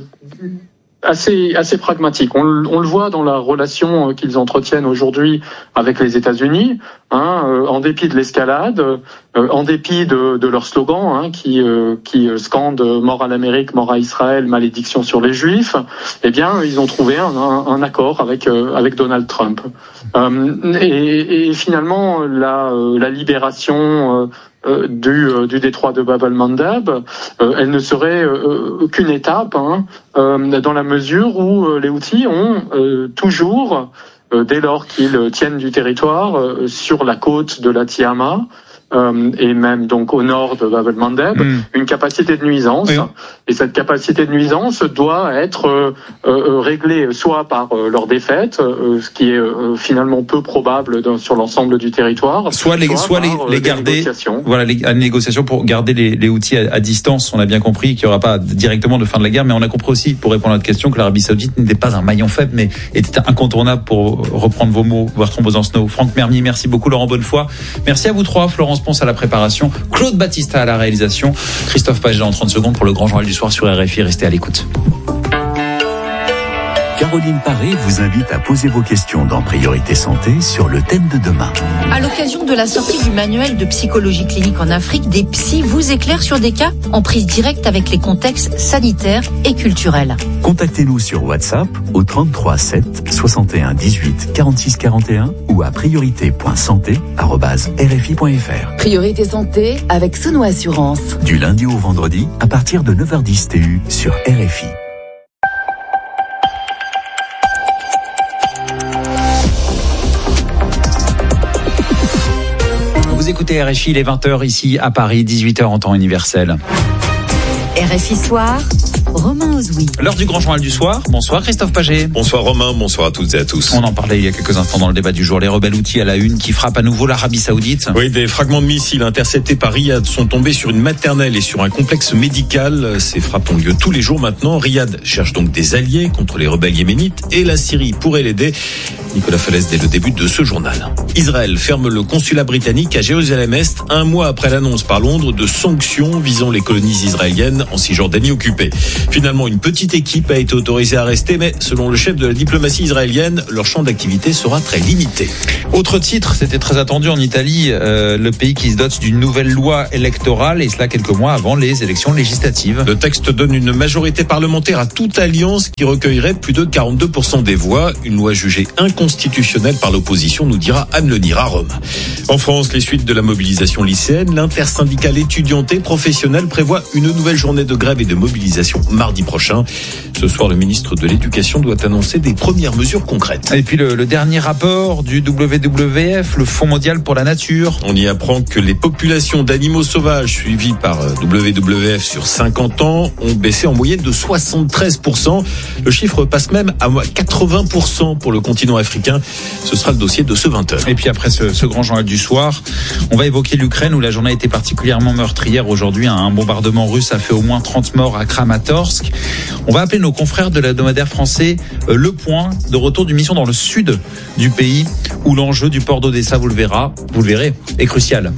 assez assez pragmatique. On, on le voit dans la relation qu'ils entretiennent aujourd'hui avec les États-Unis, hein, euh, en dépit de l'escalade, euh, en dépit de, de leur slogan, hein, qui euh, qui scande mort à l'Amérique, mort à Israël, malédiction sur les Juifs. Eh bien, ils ont trouvé un, un, un accord avec euh, avec Donald Trump. Euh, et, et finalement, la la libération euh, Euh, du, euh, du détroit de Bab el-Mandeb, euh, elle ne serait euh, qu'une étape, hein, euh, dans la mesure où euh, les Houthis ont euh, toujours, euh, dès lors qu'ils tiennent du territoire euh, sur la côte de la Tiama, euh, et même donc au nord de Bab el-Mandeb, mmh. une capacité de nuisance. Oui. Et cette capacité de nuisance doit être euh, euh, réglée soit par euh, leur défaite, euh, ce qui est euh, finalement peu probable dans, sur l'ensemble du territoire, soit les, soit, soit les, par, les garder, voilà, les, les négociations pour garder les, les Houthis à, à distance. On a bien compris qu'il n'y aura pas directement de fin de la guerre, mais on a compris aussi, pour répondre à notre question, que l'Arabie Saoudite n'était pas un maillon faible, mais était incontournable, pour reprendre vos mots, Bertrand Besancenot. Franck Mermier, merci beaucoup. Laurent Bonnefoy, merci à vous trois. Florence Ponce à la préparation, Claude Battista à la réalisation, Christophe Paget en trente secondes pour le Grand Journal du Soir sur R F I. Restez à l'écoute. Caroline Paré vous invite à poser vos questions dans Priorité Santé sur le thème de demain. À l'occasion de la sortie du manuel de psychologie clinique en Afrique, des psys vous éclairent sur des cas en prise directe avec les contextes sanitaires et culturels. Contactez-nous sur WhatsApp au trente-trois sept soixante et un dix-huit quarante-six quarante et un ou à priorité point santé arobase r f i point f r. Priorité Santé avec Sono Assurance. Du lundi au vendredi à partir de neuf heures dix T U sur R F I. écoutez R F I, il est vingt heures ici à Paris, dix-huit heures en temps universel. R F I Soir, Romain Ozoui. L'heure du grand journal du soir. Bonsoir Christophe Paget. Bonsoir Romain, bonsoir à toutes et à tous. On en parlait il y a quelques instants dans le débat du jour. Les rebelles Houthis à la une qui frappent à nouveau l'Arabie Saoudite. Oui, des fragments de missiles interceptés par Riyad sont tombés sur une maternelle et sur un complexe médical. Ces frappes ont lieu tous les jours maintenant. Riyad cherche donc des alliés contre les rebelles yéménites et la Syrie pourrait l'aider. Nicolas Falaise dès le début de ce journal. Israël ferme le consulat britannique à Jérusalem-Est un mois après l'annonce par Londres de sanctions visant les colonies israéliennes en Cisjordanie occupée. Finalement, une petite équipe a été autorisée à rester, mais selon le chef de la diplomatie israélienne, leur champ d'activité sera très limité. Autre titre, c'était très attendu en Italie, euh, le pays qui se dote d'une nouvelle loi électorale, et cela quelques mois avant les élections législatives. Le texte donne une majorité parlementaire à toute alliance qui recueillerait plus de quarante-deux pour cent des voix. Une loi jugée inconstitutionnelle par l'opposition, nous dira Anne Lenir à Rome. En France, les suites de la mobilisation lycéenne, l'intersyndicale étudiante et professionnelle prévoit une nouvelle journée de grève et de mobilisation mardi prochain. Ce soir, le ministre de l'Éducation doit annoncer des premières mesures concrètes. Et puis le, le dernier rapport du W W F, le Fonds mondial pour la nature. On y apprend que les populations d'animaux sauvages suivies par W W F sur cinquante ans ont baissé en moyenne de soixante-treize pour cent. Le chiffre passe même à quatre-vingts pour cent pour le continent africain. Ce sera le dossier de ce vingt heures. Et puis après ce, ce grand journal du soir, on va évoquer l'Ukraine où la journée a été particulièrement meurtrière. Aujourd'hui, un bombardement russe a fait au moins trente morts à Kramatorsk. On va appeler nos confrères de l'hebdomadaire français euh, Le Point, de retour d'une mission dans le sud du pays où l'enjeu du port d'Odessa, vous le verrez, vous le verrez, est crucial.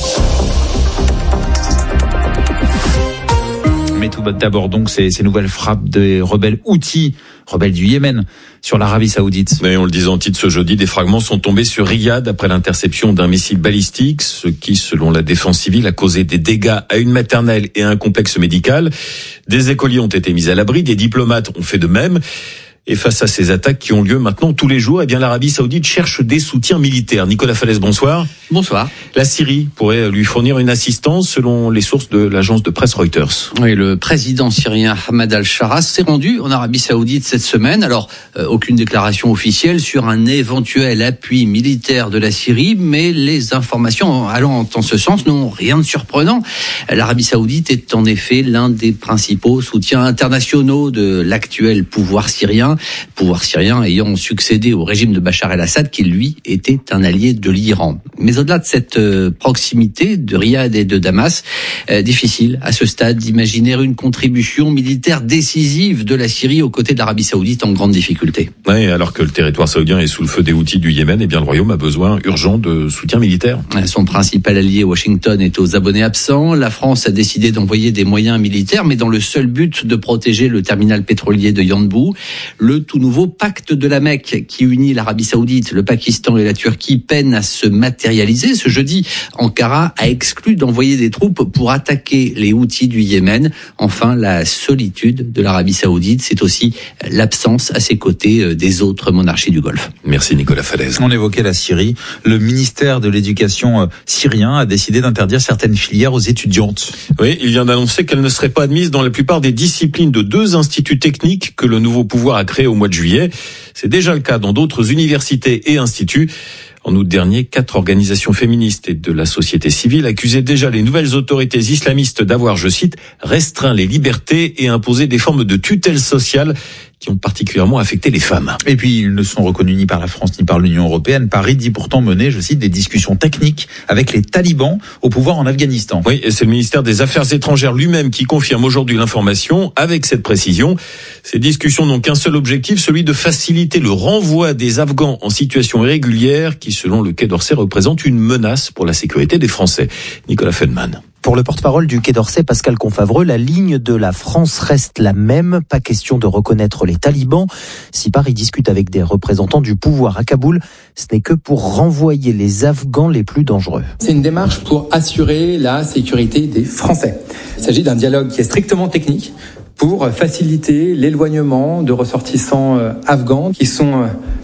Mais tout d'abord donc ces, ces nouvelles frappes des rebelles Houthis, rebelles du Yémen, sur l'Arabie Saoudite. Mais on le disait en titre ce jeudi, des fragments sont tombés sur Riyad après l'interception d'un missile balistique, ce qui, selon la défense civile, a causé des dégâts à une maternelle et à un complexe médical. Des écoliers ont été mis à l'abri, des diplomates ont fait de même. Et face à ces attaques qui ont lieu maintenant tous les jours, eh bien l'Arabie Saoudite cherche des soutiens militaires. Nicolas Falaise, bonsoir. Bonsoir. La Syrie pourrait lui fournir une assistance selon les sources de l'agence de presse Reuters. Oui, le président syrien Ahmad al-Sharaa s'est rendu en Arabie Saoudite cette semaine. Alors, euh, aucune déclaration officielle sur un éventuel appui militaire de la Syrie, mais les informations allant en ce sens n'ont rien de surprenant. L'Arabie Saoudite est en effet l'un des principaux soutiens internationaux de l'actuel pouvoir syrien. Pouvoir syrien ayant succédé au régime de Bachar el-Assad qui, lui, était un allié de l'Iran. Mais au-delà de cette proximité de Riyad et de Damas, euh, difficile à ce stade d'imaginer une contribution militaire décisive de la Syrie aux côtés de l'Arabie Saoudite en grande difficulté. Oui, alors que le territoire saoudien est sous le feu des Houthis du Yémen, eh bien le royaume a besoin urgent de soutien militaire. Son principal allié, Washington, est aux abonnés absents. La France a décidé d'envoyer des moyens militaires, mais dans le seul but de protéger le terminal pétrolier de Yanbu. Le tout nouveau pacte de la Mecque qui unit l'Arabie Saoudite, le Pakistan et la Turquie peine à se matérialiser. Ce jeudi, Ankara a exclu d'envoyer des troupes pour attaquer les Houthis du Yémen. Enfin, la solitude de l'Arabie Saoudite, c'est aussi l'absence à ses côtés des autres monarchies du Golfe. Merci Nicolas Falaise. On évoquait la Syrie. Le ministère de l'Éducation syrien a décidé d'interdire certaines filières aux étudiantes. Oui, il vient d'annoncer qu'elles ne seraient pas admises dans la plupart des disciplines de deux instituts techniques que le nouveau pouvoir a créés au mois de juillet. C'est déjà le cas dans d'autres universités et instituts. En août dernier, quatre organisations féministes et de la société civile accusaient déjà les nouvelles autorités islamistes d'avoir, je cite, restreint les libertés et imposé des formes de tutelle sociale qui ont particulièrement affecté les femmes. Et puis, ils ne sont reconnus ni par la France ni par l'Union européenne. Paris dit pourtant mener, je cite, des discussions techniques avec les talibans au pouvoir en Afghanistan. Oui, et c'est le ministère des Affaires étrangères lui-même qui confirme aujourd'hui l'information avec cette précision. Ces discussions n'ont qu'un seul objectif, celui de faciliter le renvoi des Afghans en situation irrégulière qui, selon le Quai d'Orsay, représente une menace pour la sécurité des Français. Nicolas Feldman. Pour le porte-parole du Quai d'Orsay, Pascal Confavreux, la ligne de la France reste la même. Pas question de reconnaître les talibans. Si Paris discute avec des représentants du pouvoir à Kaboul, ce n'est que pour renvoyer les Afghans les plus dangereux. C'est une démarche pour assurer la sécurité des Français. Il s'agit d'un dialogue qui est strictement technique pour faciliter l'éloignement de ressortissants afghans qui sont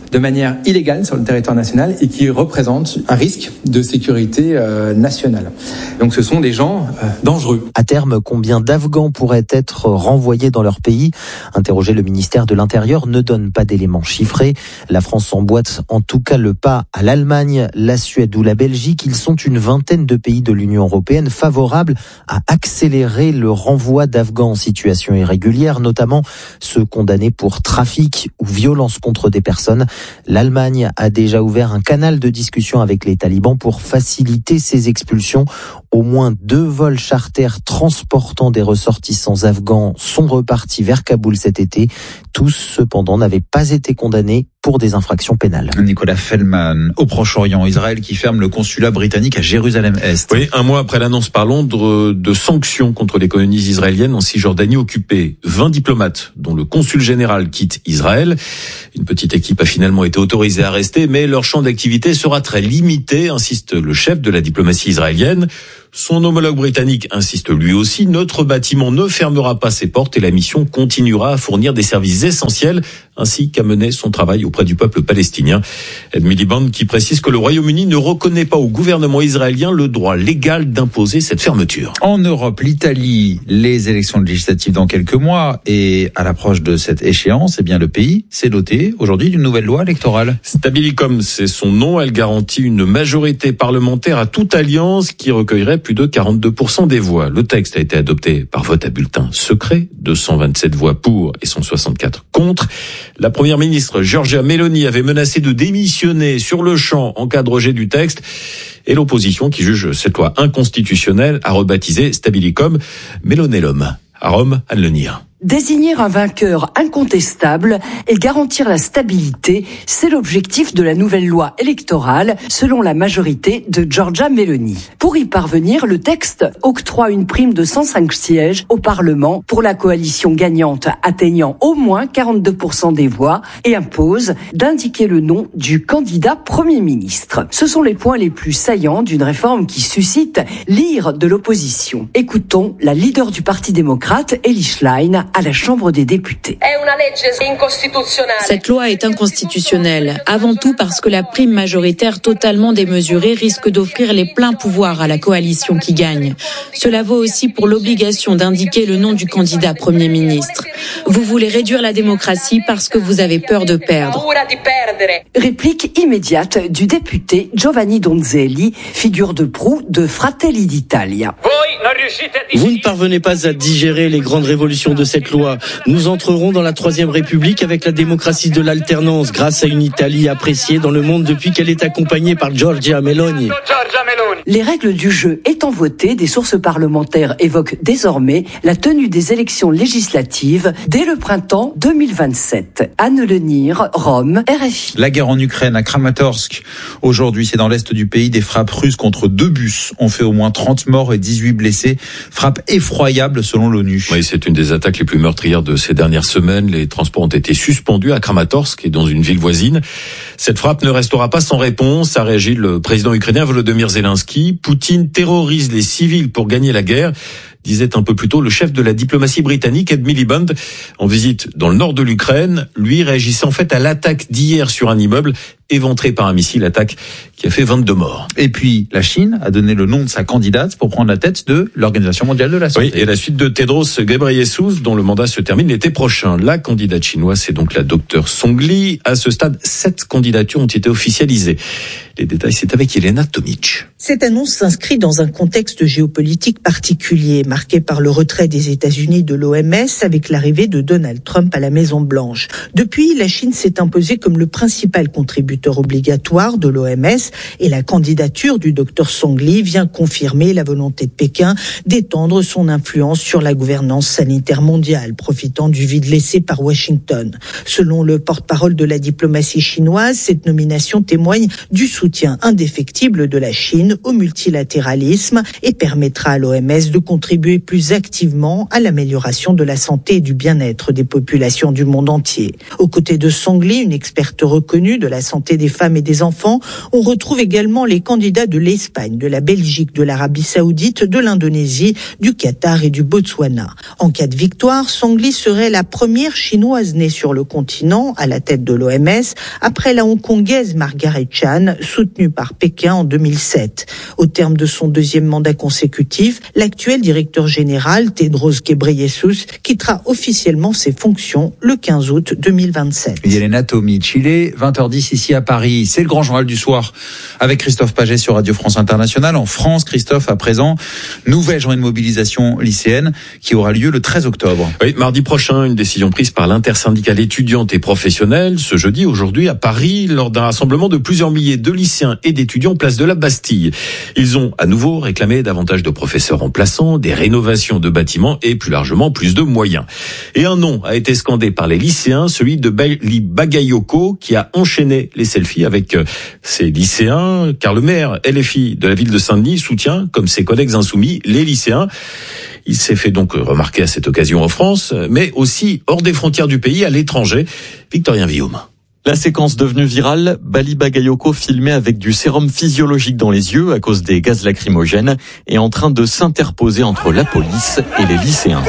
de manière illégale sur le territoire national et qui représentent un risque de sécurité euh, nationale. Donc ce sont des gens euh, dangereux. À terme, combien d'Afghans pourraient être renvoyés dans leur pays ? Interrogé, le ministère de l'Intérieur ne donne pas d'éléments chiffrés. La France emboîte en tout cas le pas à l'Allemagne, la Suède ou la Belgique. Ils sont une vingtaine de pays de l'Union européenne favorables à accélérer le renvoi d'Afghans en situation irrégulière, notamment ceux condamnés pour trafic ou violence contre des personnes. L'Allemagne a déjà ouvert un canal de discussion avec les talibans pour faciliter ces expulsions. Au moins deux vols charters transportant des ressortissants afghans sont repartis vers Kaboul cet été. Tous, cependant, n'avaient pas été condamnés pour des infractions pénales. Nicolas Feldman, au Proche-Orient, Israël qui ferme le consulat britannique à Jérusalem-Est. Oui, un mois après l'annonce par Londres de sanctions contre les colonies israéliennes en Cisjordanie occupée. vingt diplomates, dont le consul général, quittent Israël. Une petite équipe a finalement été autorisée à rester, mais leur champ d'activité sera très limité, insiste le chef de la diplomatie israélienne. Son homologue britannique insiste lui aussi, notre bâtiment ne fermera pas ses portes et la mission continuera à fournir des services essentiels ainsi qu'à mener son travail auprès du peuple palestinien. Ed Miliband qui précise que le Royaume-Uni ne reconnaît pas au gouvernement israélien le droit légal d'imposer cette fermeture. En Europe, l'Italie, les élections législatives dans quelques mois et à l'approche de cette échéance, eh bien le pays s'est doté aujourd'hui d'une nouvelle loi électorale. Stabilicom, c'est son nom. Elle garantit une majorité parlementaire à toute alliance qui recueillerait plus de quarante-deux pour cent des voix. Le texte a été adopté par vote à bulletin secret, deux cent vingt-sept voix pour et cent soixante-quatre contre. La première ministre Giorgia Meloni avait menacé de démissionner sur le champ en cas de rejet du texte. Et l'opposition, qui juge cette loi inconstitutionnelle, a rebaptisé Stabilicom Melonellum. À Rome, Anne Lenir. Désigner un vainqueur incontestable et garantir la stabilité, c'est l'objectif de la nouvelle loi électorale, selon la majorité de Giorgia Meloni. Pour y parvenir, le texte octroie une prime de cent cinq sièges au Parlement pour la coalition gagnante atteignant au moins quarante-deux pour cent des voix et impose d'indiquer le nom du candidat Premier ministre. Ce sont les points les plus saillants d'une réforme qui suscite l'ire de l'opposition. Écoutons la leader du Parti démocrate, Elly Schlein, à la Chambre des députés. Cette loi est inconstitutionnelle, avant tout parce que la prime majoritaire totalement démesurée risque d'offrir les pleins pouvoirs à la coalition qui gagne. Cela vaut aussi pour l'obligation d'indiquer le nom du candidat Premier ministre. Vous voulez réduire la démocratie parce que vous avez peur de perdre. Réplique immédiate du député Giovanni Donzelli, figure de proue de Fratelli d'Italia. Vous ne parvenez pas à digérer les grandes révolutions de cette loi. Nous entrerons dans la Troisième République avec la démocratie de l'alternance, grâce à une Italie appréciée dans le monde depuis qu'elle est accompagnée par Giorgia Meloni. Les règles du jeu étant votées, des sources parlementaires évoquent désormais la tenue des élections législatives dès le printemps deux mille vingt-sept. Anne Lenir, Rome, R F I. La guerre en Ukraine, à Kramatorsk. Aujourd'hui, c'est dans l'est du pays, des frappes russes contre deux bus ont fait au moins trente morts et dix-huit blessés. Frappe effroyable selon l'ONU. Oui, c'est une des attaques les plus meurtrières de ces dernières semaines. Les transports ont été suspendus à Kramatorsk et dans une ville voisine. Cette frappe ne restera pas sans réponse, a réagi le président ukrainien Volodymyr Zelensky. Poutine terrorise les civils pour gagner la guerre, disait un peu plus tôt le chef de la diplomatie britannique, Ed Miliband, en visite dans le nord de l'Ukraine. Lui réagissait en fait à l'attaque d'hier sur un immeuble éventré par un missile, attaque qui a fait vingt-deux morts. Et puis, la Chine a donné le nom de sa candidate pour prendre la tête de l'Organisation mondiale de la santé. Oui, et la suite de Tedros Ghebreyesus, dont le mandat se termine l'été prochain. La candidate chinoise, c'est donc la docteure Song Li. À ce stade, sept candidatures ont été officialisées. Les détails, c'est avec Elena Tomic. Cette annonce s'inscrit dans un contexte géopolitique particulier, marqué par le retrait des États-Unis de l'O M S avec l'arrivée de Donald Trump à la Maison-Blanche. Depuis, la Chine s'est imposée comme le principal contributeur obligatoire de l'O M S et la candidature du docteur Song Li vient confirmer la volonté de Pékin d'étendre son influence sur la gouvernance sanitaire mondiale, profitant du vide laissé par Washington. Selon le porte-parole de la diplomatie chinoise, cette nomination témoigne du soutien indéfectible de la Chine au multilatéralisme et permettra à l'O M S de contribuer plus activement à l'amélioration de la santé et du bien-être des populations du monde entier. Aux côtés de Song Li, une experte reconnue de la santé santé des femmes et des enfants. On retrouve également les candidats de l'Espagne, de la Belgique, de l'Arabie Saoudite, de l'Indonésie, du Qatar et du Botswana. En cas de victoire, Songli serait la première chinoise née sur le continent à la tête de l'O M S, après la hongkongaise Margaret Chan, soutenue par Pékin en deux mille sept. Au terme de son deuxième mandat consécutif, l'actuel directeur général, Tedros Ghebreyesus, quittera officiellement ses fonctions le quinze août deux mille vingt-sept. Yelena Tomi, Chile, vingt heures dix ici à Paris. C'est le grand journal du soir avec Christophe Paget sur Radio France Internationale. En France, Christophe, à présent, nouvelle journée de mobilisation lycéenne qui aura lieu le treize octobre. Oui, mardi prochain, une décision prise par l'intersyndicale étudiante et professionnelle ce jeudi, aujourd'hui, à Paris, lors d'un rassemblement de plusieurs milliers de lycéens et d'étudiants place de la Bastille. Ils ont à nouveau réclamé davantage de professeurs remplaçants, des rénovations de bâtiments et plus largement plus de moyens. Et un nom a été scandé par les lycéens, celui de Bali Bagayoko, qui a enchaîné les selfies avec ses lycéens, car le maire L F I de la ville de Saint-Denis soutient, comme ses collègues insoumis, les lycéens. Il s'est fait donc remarquer à cette occasion en France, mais aussi hors des frontières du pays, à l'étranger. Victorien Villaume. La séquence devenue virale, Bali Bagayoko filmé avec du sérum physiologique dans les yeux à cause des gaz lacrymogènes est en train de s'interposer entre la police et les lycéens.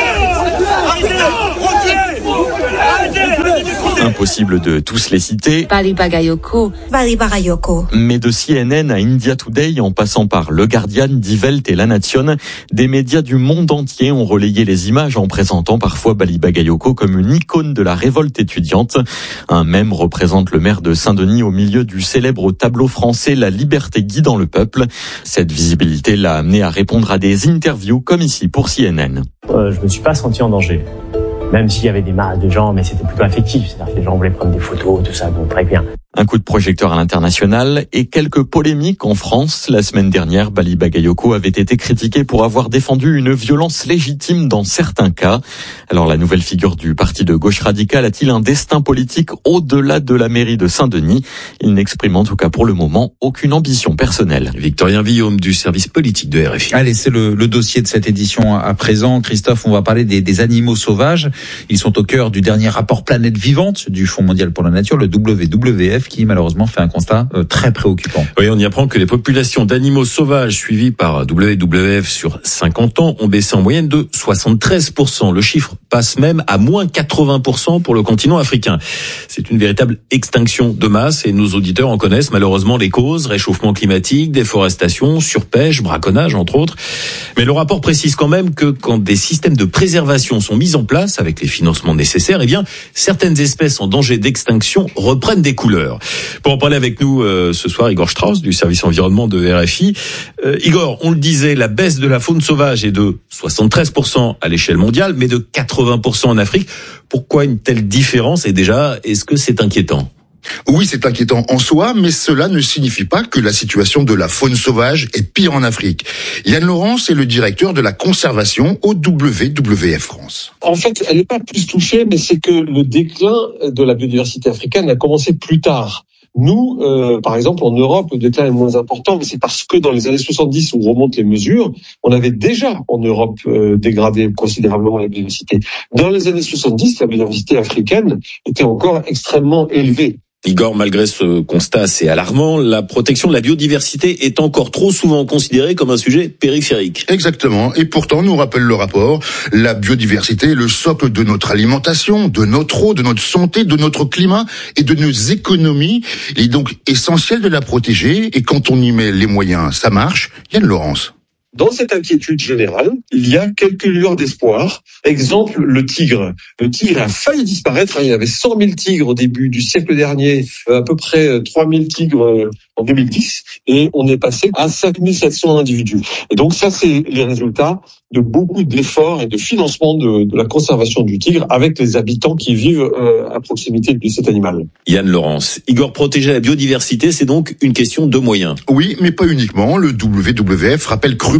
Impossible de tous les citer. Bali Bagayoko. Bali Bagayoko. Mais de C N N à India Today, en passant par Le Guardian, Die Welt et La Nation, des médias du monde entier ont relayé les images en présentant parfois Bali Bagayoko comme une icône de la révolte étudiante. Un mème représente le maire de Saint-Denis au milieu du célèbre tableau français La liberté guidant le peuple. Cette visibilité l'a amené à répondre à des interviews comme ici pour C N N. Euh, je me suis pas senti en danger. Même s'il y avait des masses de gens, mais c'était plutôt affectif. C'est-à-dire que les gens voulaient prendre des photos, tout ça, bon, très bien. Un coup de projecteur à l'international et quelques polémiques en France. La semaine dernière, Bali Bagayoko avait été critiqué pour avoir défendu une violence légitime dans certains cas. Alors la nouvelle figure du parti de gauche radicale a-t-il un destin politique au-delà de la mairie de Saint-Denis? Il n'exprime en tout cas pour le moment aucune ambition personnelle. Victorien Villaume du service politique de R F I. Allez, c'est le, le dossier de cette édition à présent. Christophe, on va parler des, des animaux sauvages. Ils sont au cœur du dernier rapport Planète Vivante du Fonds mondial pour la nature, le W W F, qui malheureusement fait un constat euh, très préoccupant. Oui, on y apprend que les populations d'animaux sauvages suivies par W W F sur cinquante ans ont baissé en moyenne de soixante-treize pour cent. Le chiffre passe même à moins quatre-vingts pour cent pour le continent africain. C'est une véritable extinction de masse et nos auditeurs en connaissent malheureusement les causes: réchauffement climatique, déforestation, surpêche, braconnage entre autres. Mais le rapport précise quand même que quand des systèmes de préservation sont mis en place avec les financements nécessaires, eh bien certaines espèces en danger d'extinction reprennent des couleurs. Pour en parler avec nous euh, ce soir, Igor Strauss du service environnement de R F I. Euh, Igor, on le disait, la baisse de la faune sauvage est de soixante-treize pour cent à l'échelle mondiale, mais de quatre-vingts pour cent en Afrique. Pourquoi une telle différence? Et déjà, est-ce que c'est inquiétant? Oui, c'est inquiétant en soi, mais cela ne signifie pas que la situation de la faune sauvage est pire en Afrique. Yann Laurence est le directeur de la conservation au W W F France. En fait, elle n'est pas plus touchée, mais c'est que le déclin de la biodiversité africaine a commencé plus tard. Nous, euh, par exemple, en Europe, le déclin est moins important, mais c'est parce que dans les années soixante-dix, où remontent les mesures, on avait déjà en Europe euh, dégradé considérablement la biodiversité. Dans les années soixante-dix, la biodiversité africaine était encore extrêmement élevée. Igor, malgré ce constat assez alarmant, la protection de la biodiversité est encore trop souvent considérée comme un sujet périphérique. Exactement. Et pourtant, nous rappelle le rapport, la biodiversité est le socle de notre alimentation, de notre eau, de notre santé, de notre climat et de nos économies. Il est donc essentiel de la protéger. Et quand on y met les moyens, ça marche. Yann Laurence. Dans cette inquiétude générale, il y a quelques lueurs d'espoir. Exemple, le tigre. Le tigre a failli disparaître. Il y avait cent mille tigres au début du siècle dernier, à peu près trois mille tigres en deux mille dix, et on est passé à cinq mille sept cents individus. Et donc ça, c'est les résultats de beaucoup d'efforts et de financement de, de la conservation du tigre avec les habitants qui vivent euh, à proximité de cet animal. Yann Laurence. Igor, protéger la biodiversité, c'est donc une question de moyens. Oui, mais pas uniquement. Le W W F rappelle crûment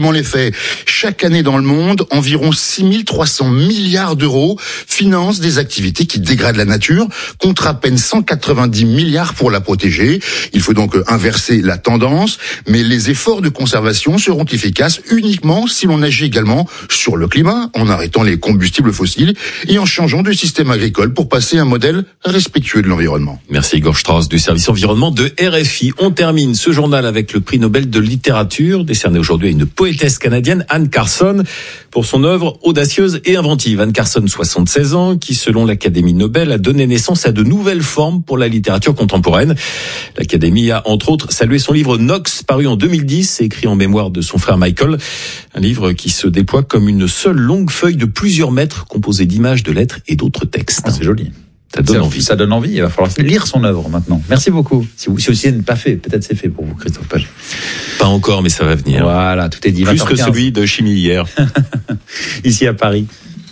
exactement les faits. Chaque année dans le monde, environ six mille trois cents milliards d'euros financent des activités qui dégradent la nature, contre à peine cent quatre-vingt-dix milliards pour la protéger. Il faut donc inverser la tendance, mais les efforts de conservation seront efficaces uniquement si l'on agit également sur le climat, en arrêtant les combustibles fossiles et en changeant de système agricole pour passer à un modèle respectueux de l'environnement. Merci Igor Strauss du service environnement de R F I. On termine ce journal avec le prix Nobel de littérature, décerné aujourd'hui à une poétesse canadienne, Anne Carson, pour son œuvre audacieuse et inventive. Anne Carson, soixante-seize ans, qui selon l'Académie Nobel a donné naissance à de nouvelles formes pour la littérature contemporaine. L'Académie a entre autres salué son livre Nox, paru en deux mille dix, écrit en mémoire de son frère Michael. Un livre qui se déploie comme une seule longue feuille de plusieurs mètres, composée d'images, de lettres et d'autres textes. Ah, c'est joli. Ça donne envie. Ça donne envie. Il va falloir lire son œuvre maintenant. Merci beaucoup. Si vous, si aussi n'est pas fait, peut-être c'est fait pour vous, Christophe Page. Pas encore, mais ça va venir. Voilà, tout est dit. Plus que celui de Chimie hier. Ici à Paris.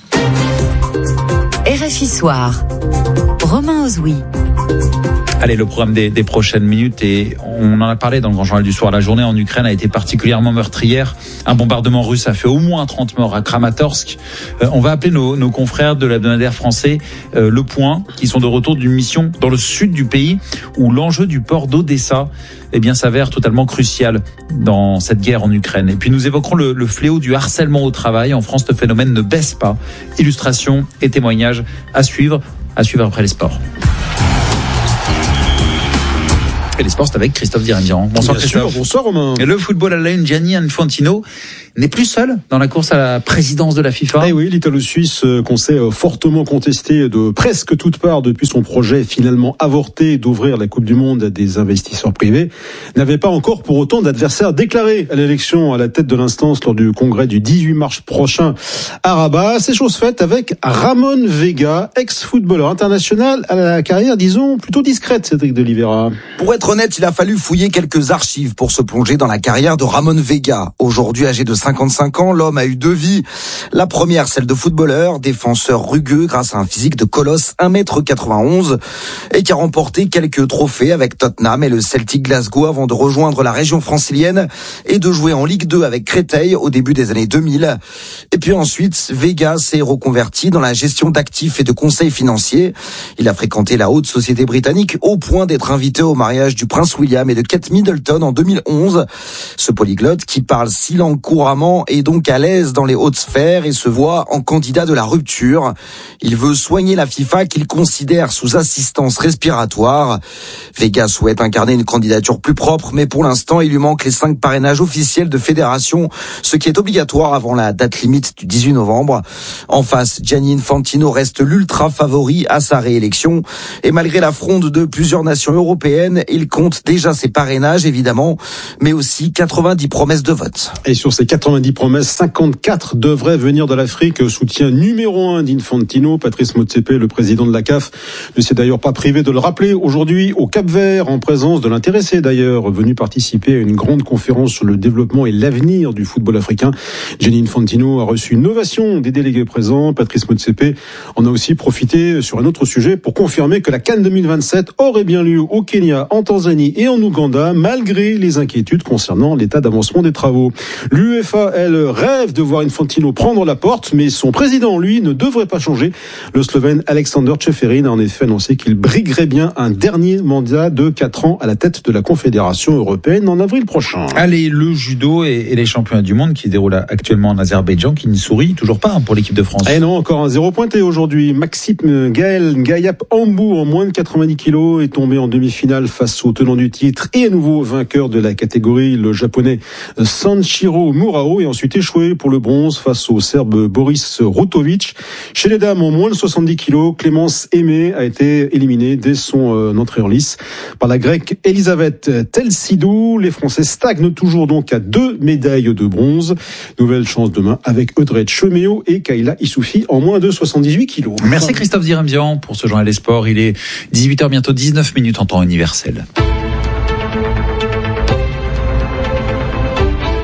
R F I Soir. Romain Ozoui. Allez, le programme des, des prochaines minutes, et on en a parlé dans le Grand Journal du Soir. La journée en Ukraine a été particulièrement meurtrière. Un bombardement russe a fait au moins trente morts à Kramatorsk. Euh, on va appeler nos, nos confrères de l'hebdomadaire français euh, Le Point, qui sont de retour d'une mission dans le sud du pays, où l'enjeu du port d'Odessa eh bien, s'avère totalement crucial dans cette guerre en Ukraine. Et puis nous évoquerons le, le fléau du harcèlement au travail. En France, ce phénomène ne baisse pas. Illustrations et témoignages à suivre, à suivre après les sports. Les sports, c'est avec Christophe Dirembian. Bonsoir Bien Christophe. Sûr, bonsoir Romain. Et le football à la une, Gianni Infantino n'est plus seul dans la course à la présidence de la FIFA. Eh oui, l'Italo-Suisse qu'on sait fortement contesté de presque toutes parts depuis son projet finalement avorté d'ouvrir la Coupe du Monde à des investisseurs privés, n'avait pas encore pour autant d'adversaires déclarés à l'élection à la tête de l'instance lors du congrès du dix-huit mars prochain à Rabat. C'est chose faite avec Ramon Vega, ex-footballeur international à la carrière, disons, plutôt discrète, Cédric de Oliveira. Pour être honnête, il a fallu fouiller quelques archives pour se plonger dans la carrière de Ramon Vega. Aujourd'hui âgé de cinquante-cinq ans, l'homme a eu deux vies. La première, celle de footballeur, défenseur rugueux grâce à un physique de colosse, un mètre quatre-vingt-onze, et qui a remporté quelques trophées avec Tottenham et le Celtic Glasgow avant de rejoindre la région francilienne et de jouer en Ligue deux avec Créteil au début des années deux mille. Et puis ensuite, Vega s'est reconverti dans la gestion d'actifs et de conseils financiers. Il a fréquenté la haute société britannique au point d'être invité au mariage du prince William et de Kate Middleton en deux mille onze. Ce polyglotte qui parle six langues couramment est donc à l'aise dans les hautes sphères et se voit en candidat de la rupture. Il veut soigner la FIFA qu'il considère sous assistance respiratoire. Vega souhaite incarner une candidature plus propre, mais pour l'instant, il lui manque les cinq parrainages officiels de fédération, ce qui est obligatoire avant la date limite du dix-huit novembre. En face, Gianni Infantino reste l'ultra favori à sa réélection. Et malgré la fronde de plusieurs nations européennes, il compte déjà ses parrainages, évidemment, mais aussi quatre-vingt-dix promesses de vote. Et sur ces quatre-vingt-dix promesses, cinquante-quatre devraient venir de l'Afrique. Soutien numéro un d'Infantino. Patrice Motsepe, le président de la C A F, ne s'est d'ailleurs pas privé de le rappeler aujourd'hui au Cap-Vert, en présence de l'intéressé d'ailleurs, venu participer à une grande conférence sur le développement et l'avenir du football africain. Gianni Infantino a reçu une ovation des délégués présents. Patrice Motsepe en a aussi profité sur un autre sujet pour confirmer que la CAN deux mille vingt-sept aurait bien lieu au Kenya, en Tanzanie et en Ouganda, malgré les inquiétudes concernant l'état d'avancement des travaux. L'UEFA, elle, rêve de voir Infantino prendre la porte, mais son président, lui, ne devrait pas changer. Le Slovène Alexander Čeferin a en effet annoncé qu'il briguerait bien un dernier mandat de quatre ans à la tête de la Confédération européenne en avril prochain. Allez, le judo et, et les championnats du monde qui se déroulent actuellement en Azerbaïdjan, qui ne sourit toujours pas hein, pour l'équipe de France. Eh non, encore un zéro pointé aujourd'hui. Maxime Gaël Ngayap Ambou, en moins de quatre-vingt-dix kilos, est tombé en demi-finale face au tenant du titre et à nouveau vainqueur de la catégorie, le japonais Sanshiro Murao, et ensuite échoué pour le bronze face au serbe Boris Rutovic. Chez les dames, en moins de soixante-dix kilos, Clémence Aimé a été éliminée dès son euh, entrée en lice par la grecque Elisabeth Telsidou. Les Français stagnent toujours donc à deux médailles de bronze. Nouvelle chance demain avec Audrey Cheméo et Kayla Issoufi en moins de soixante-dix-huit kilos. Merci Christophe Dirembian pour ce journal des sports. Il est dix-huit heures, bientôt dix-neuf minutes en temps universel.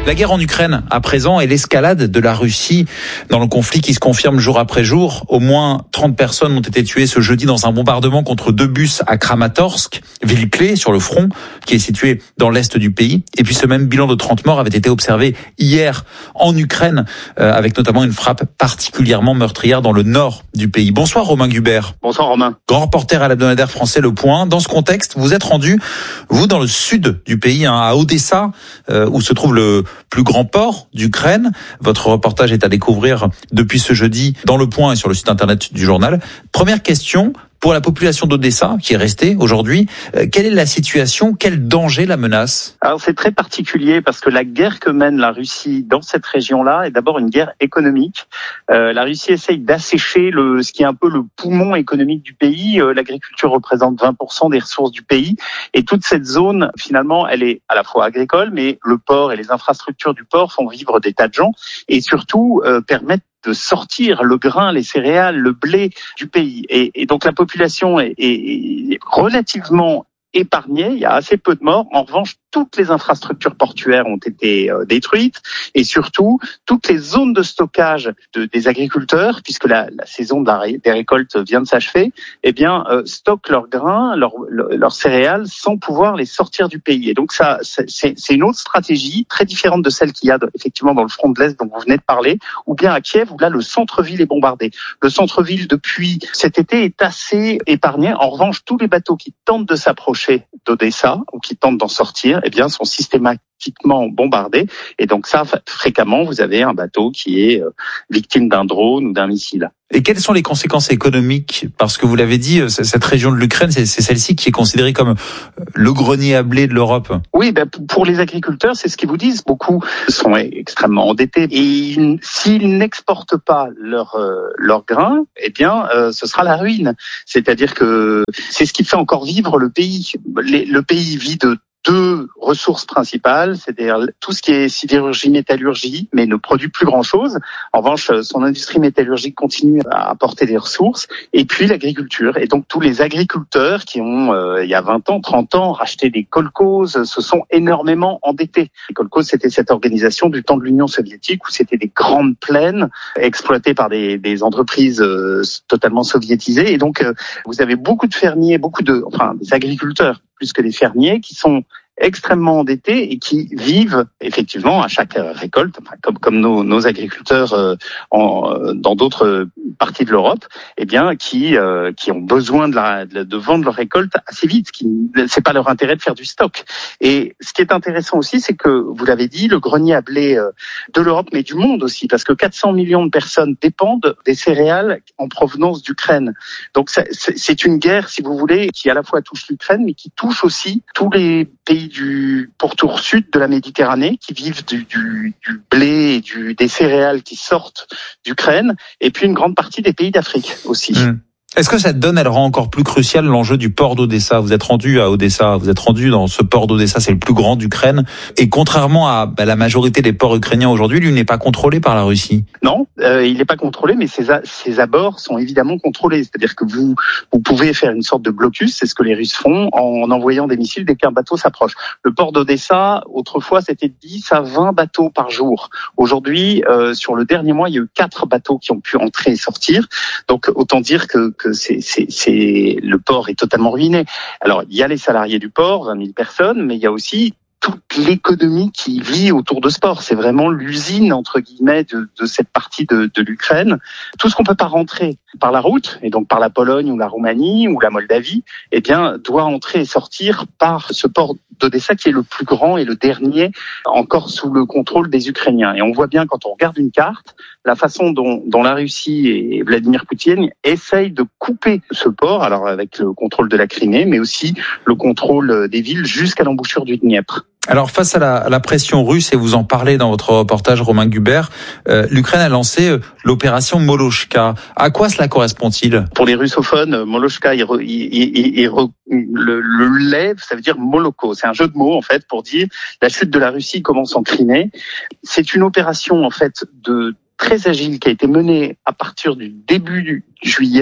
La guerre en Ukraine à présent et l'escalade de la Russie dans le conflit qui se confirme jour après jour. Au moins trente personnes ont été tuées ce jeudi dans un bombardement contre deux bus à Kramatorsk, ville clé sur le front qui est située dans l'est du pays. Et puis ce même bilan de trente morts avait été observé hier en Ukraine euh, avec notamment une frappe particulièrement meurtrière dans le nord du pays. Bonsoir Romain Gubert. Bonsoir Romain. Grand reporter à l'hebdomadaire français Le Point. Dans ce contexte, vous êtes rendu, vous, dans le sud du pays, hein, à Odessa, euh, où se trouve le plus grand port d'Ukraine. Votre reportage est à découvrir depuis ce jeudi dans Le Point et sur le site internet du journal. Première question, pour la population d'Odessa, qui est restée aujourd'hui, euh, quelle est la situation? Quel danger la menace? Alors c'est très particulier parce que la guerre que mène la Russie dans cette région-là est d'abord une guerre économique. Euh, la Russie essaye d'assécher le, ce qui est un peu le poumon économique du pays. Euh, l'agriculture représente vingt pour cent des ressources du pays. Et toute cette zone, finalement, elle est à la fois agricole, mais le port et les infrastructures du port font vivre des tas de gens et surtout euh, permettent de sortir le grain, les céréales, le blé du pays. Et, et donc la population est, est relativement épargnée, il y a assez peu de morts. En revanche, toutes les infrastructures portuaires ont été euh, détruites et surtout, toutes les zones de stockage de, des agriculteurs, puisque la, la saison de la, des récoltes vient de s'achever, eh bien, euh, stockent leurs grains, leurs leur céréales sans pouvoir les sortir du pays. Et donc, ça, c'est, c'est une autre stratégie très différente de celle qu'il y a de, effectivement dans le front de l'Est dont vous venez de parler, ou bien à Kiev, où là, le centre-ville est bombardé. Le centre-ville, depuis cet été, est assez épargné. En revanche, tous les bateaux qui tentent de s'approcher d'Odessa ou qui tentent d'en sortir, eh bien, sont systématiquement bombardés. Et donc ça, fréquemment, vous avez un bateau qui est victime d'un drone ou d'un missile. Et quelles sont les conséquences économiques? Parce que vous l'avez dit, cette région de l'Ukraine, c'est celle-ci qui est considérée comme le grenier à blé de l'Europe. Oui, ben pour les agriculteurs, c'est ce qu'ils vous disent. Beaucoup sont extrêmement endettés et s'ils n'exportent pas leur euh, leur grain, eh bien, euh, ce sera la ruine. C'est-à-dire que c'est ce qui fait encore vivre le pays. Les, le pays vit de deux ressources principales, c'est-à-dire tout ce qui est sidérurgie, métallurgie, mais ne produit plus grand-chose. En revanche, son industrie métallurgique continue à apporter des ressources, et puis l'agriculture. Et donc tous les agriculteurs qui ont, euh, il y a vingt ans, trente ans, racheté des kolkhozes, se sont énormément endettés. Les kolkhozes, c'était cette organisation du temps de l'Union soviétique où c'était des grandes plaines exploitées par des, des entreprises euh, totalement soviétisées. Et donc, euh, vous avez beaucoup de fermiers, beaucoup de, enfin, des agriculteurs, plus que des fermiers, qui sont extrêmement endettés et qui vivent effectivement à chaque récolte, enfin, comme comme nos, nos agriculteurs euh, en, dans d'autres parties de l'Europe, eh bien qui euh, qui ont besoin de, la, de, de vendre leur récolte assez vite. Qui c'est pas leur intérêt de faire du stock. Et ce qui est intéressant aussi, c'est que vous l'avez dit, le grenier à blé euh, de l'Europe, mais du monde aussi, parce que quatre cents millions de personnes dépendent des céréales en provenance d'Ukraine. Donc c'est, c'est une guerre, si vous voulez, qui à la fois touche l'Ukraine, mais qui touche aussi tous les pays du pourtour sud de la Méditerranée qui vivent du, du, du blé et du, des céréales qui sortent d'Ukraine, et puis une grande partie des pays d'Afrique aussi. Mmh. Est-ce que cette donne, elle rend encore plus crucial l'enjeu du port d'Odessa? Vous êtes rendu à Odessa, vous êtes rendu dans ce port d'Odessa, c'est le plus grand d'Ukraine. Et contrairement à bah, la majorité des ports ukrainiens aujourd'hui, lui n'est pas contrôlé par la Russie. Non, euh, il n'est pas contrôlé, mais ses, a- ses abords sont évidemment contrôlés. C'est-à-dire que vous, vous pouvez faire une sorte de blocus, c'est ce que les Russes font, en envoyant des missiles dès qu'un bateau s'approche. Le port d'Odessa, autrefois, c'était dix à vingt bateaux par jour. Aujourd'hui, euh, sur le dernier mois, il y a eu quatre bateaux qui ont pu entrer et sortir. Donc, autant dire que, que c'est, c'est, c'est, le port est totalement ruiné. Alors, il y a les salariés du port, vingt mille personnes, mais il y a aussi toute l'économie qui vit autour de ce port. C'est vraiment l'usine, entre guillemets, de, de cette partie de, de l'Ukraine. Tout ce qu'on peut pas rentrer par la route, et donc par la Pologne ou la Roumanie ou la Moldavie, eh bien, doit entrer et sortir par ce port d'Odessa qui est le plus grand et le dernier encore sous le contrôle des Ukrainiens. Et on voit bien, quand on regarde une carte, la façon dont, dont la Russie et Vladimir Poutine essayent de couper ce port, alors avec le contrôle de la Crimée, mais aussi le contrôle des villes jusqu'à l'embouchure du Dniepr. Alors face à la, à la pression russe, et vous en parlez dans votre reportage, Romain Gubert, euh, l'Ukraine a lancé euh, l'opération Molochka. À quoi cela correspond-il? Pour les russophones, Molochka, il, il, il, il, le, le lait, ça veut dire Moloko. C'est un jeu de mots en fait pour dire la chute de la Russie commence en Crimée. C'est une opération en fait de très agile qui a été menée à partir du début du juillet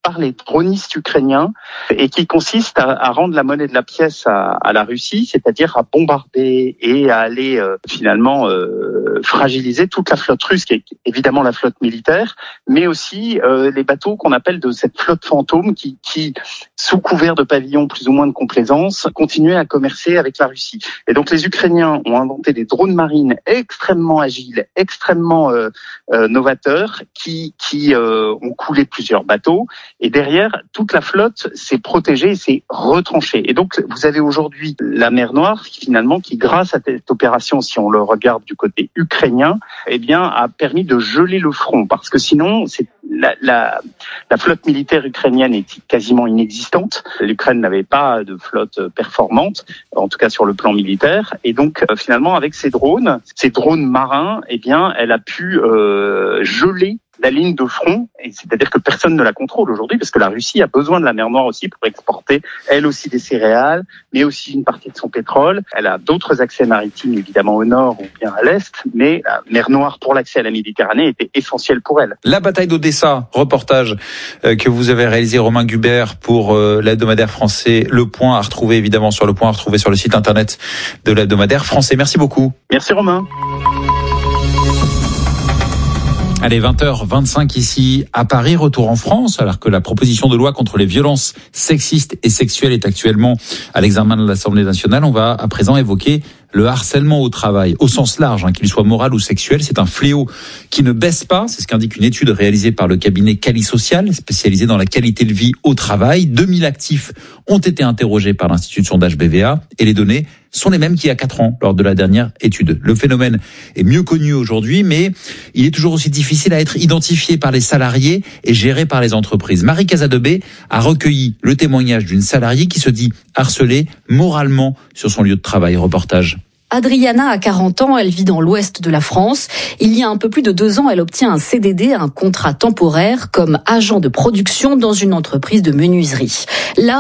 par les dronistes ukrainiens et qui consiste à, à rendre la monnaie de la pièce à, à la Russie, c'est-à-dire à bombarder et à aller euh, finalement euh, fragiliser toute la flotte russe, qui est évidemment la flotte militaire, mais aussi euh, les bateaux qu'on appelle de cette flotte fantôme qui, qui, sous couvert de pavillons plus ou moins de complaisance, continuait à commercer avec la Russie. Et donc les Ukrainiens ont inventé des drones marines extrêmement agiles, extrêmement euh, euh, novateurs, qui, qui euh, ont coulé plusieurs bateaux. Et derrière, toute la flotte s'est protégée et s'est retranchée. Et donc, vous avez aujourd'hui la mer Noire, finalement, qui, grâce à cette opération, si on le regarde du côté ukrainien, eh bien, a permis de geler le front. Parce que sinon, c'est la, la, la flotte militaire ukrainienne est quasiment inexistante. L'Ukraine n'avait pas de flotte performante, en tout cas sur le plan militaire. Et donc, euh, finalement, avec ces drones, ces drones marins, eh bien, elle a pu euh, geler la ligne de front, et c'est-à-dire que personne ne la contrôle aujourd'hui, parce que la Russie a besoin de la mer Noire aussi pour exporter, elle aussi, des céréales, mais aussi une partie de son pétrole. Elle a d'autres accès maritimes, évidemment, au nord ou bien à l'est, mais la mer Noire pour l'accès à la Méditerranée était essentielle pour elle. La bataille d'Odessa, reportage que vous avez réalisé, Romain Gubert, pour l'hebdomadaire français Le Point, à retrouver évidemment sur Le Point, à retrouver sur le site internet de l'hebdomadaire français. Merci beaucoup. Merci Romain. Allez, vingt heures vingt-cinq ici à Paris, retour en France, alors que la proposition de loi contre les violences sexistes et sexuelles est actuellement à l'examen de l'Assemblée nationale. On va à présent évoquer le harcèlement au travail, au sens large, hein, qu'il soit moral ou sexuel. C'est un fléau qui ne baisse pas. C'est ce qu'indique une étude réalisée par le cabinet Cali Social, spécialisé dans la qualité de vie au travail. deux mille actifs ont été interrogés par l'Institut de sondage B V A et les données sont les mêmes qu'il y a quatre ans lors de la dernière étude. Le phénomène est mieux connu aujourd'hui, mais il est toujours aussi difficile à être identifié par les salariés et géré par les entreprises. Marie Casadebé a recueilli le témoignage d'une salariée qui se dit harcelée moralement sur son lieu de travail. Reportage. Adriana a quarante ans, elle vit dans l'ouest de la France. Il y a un peu plus de deux ans, elle obtient un C D D, un contrat temporaire, comme agent de production dans une entreprise de menuiserie. Là,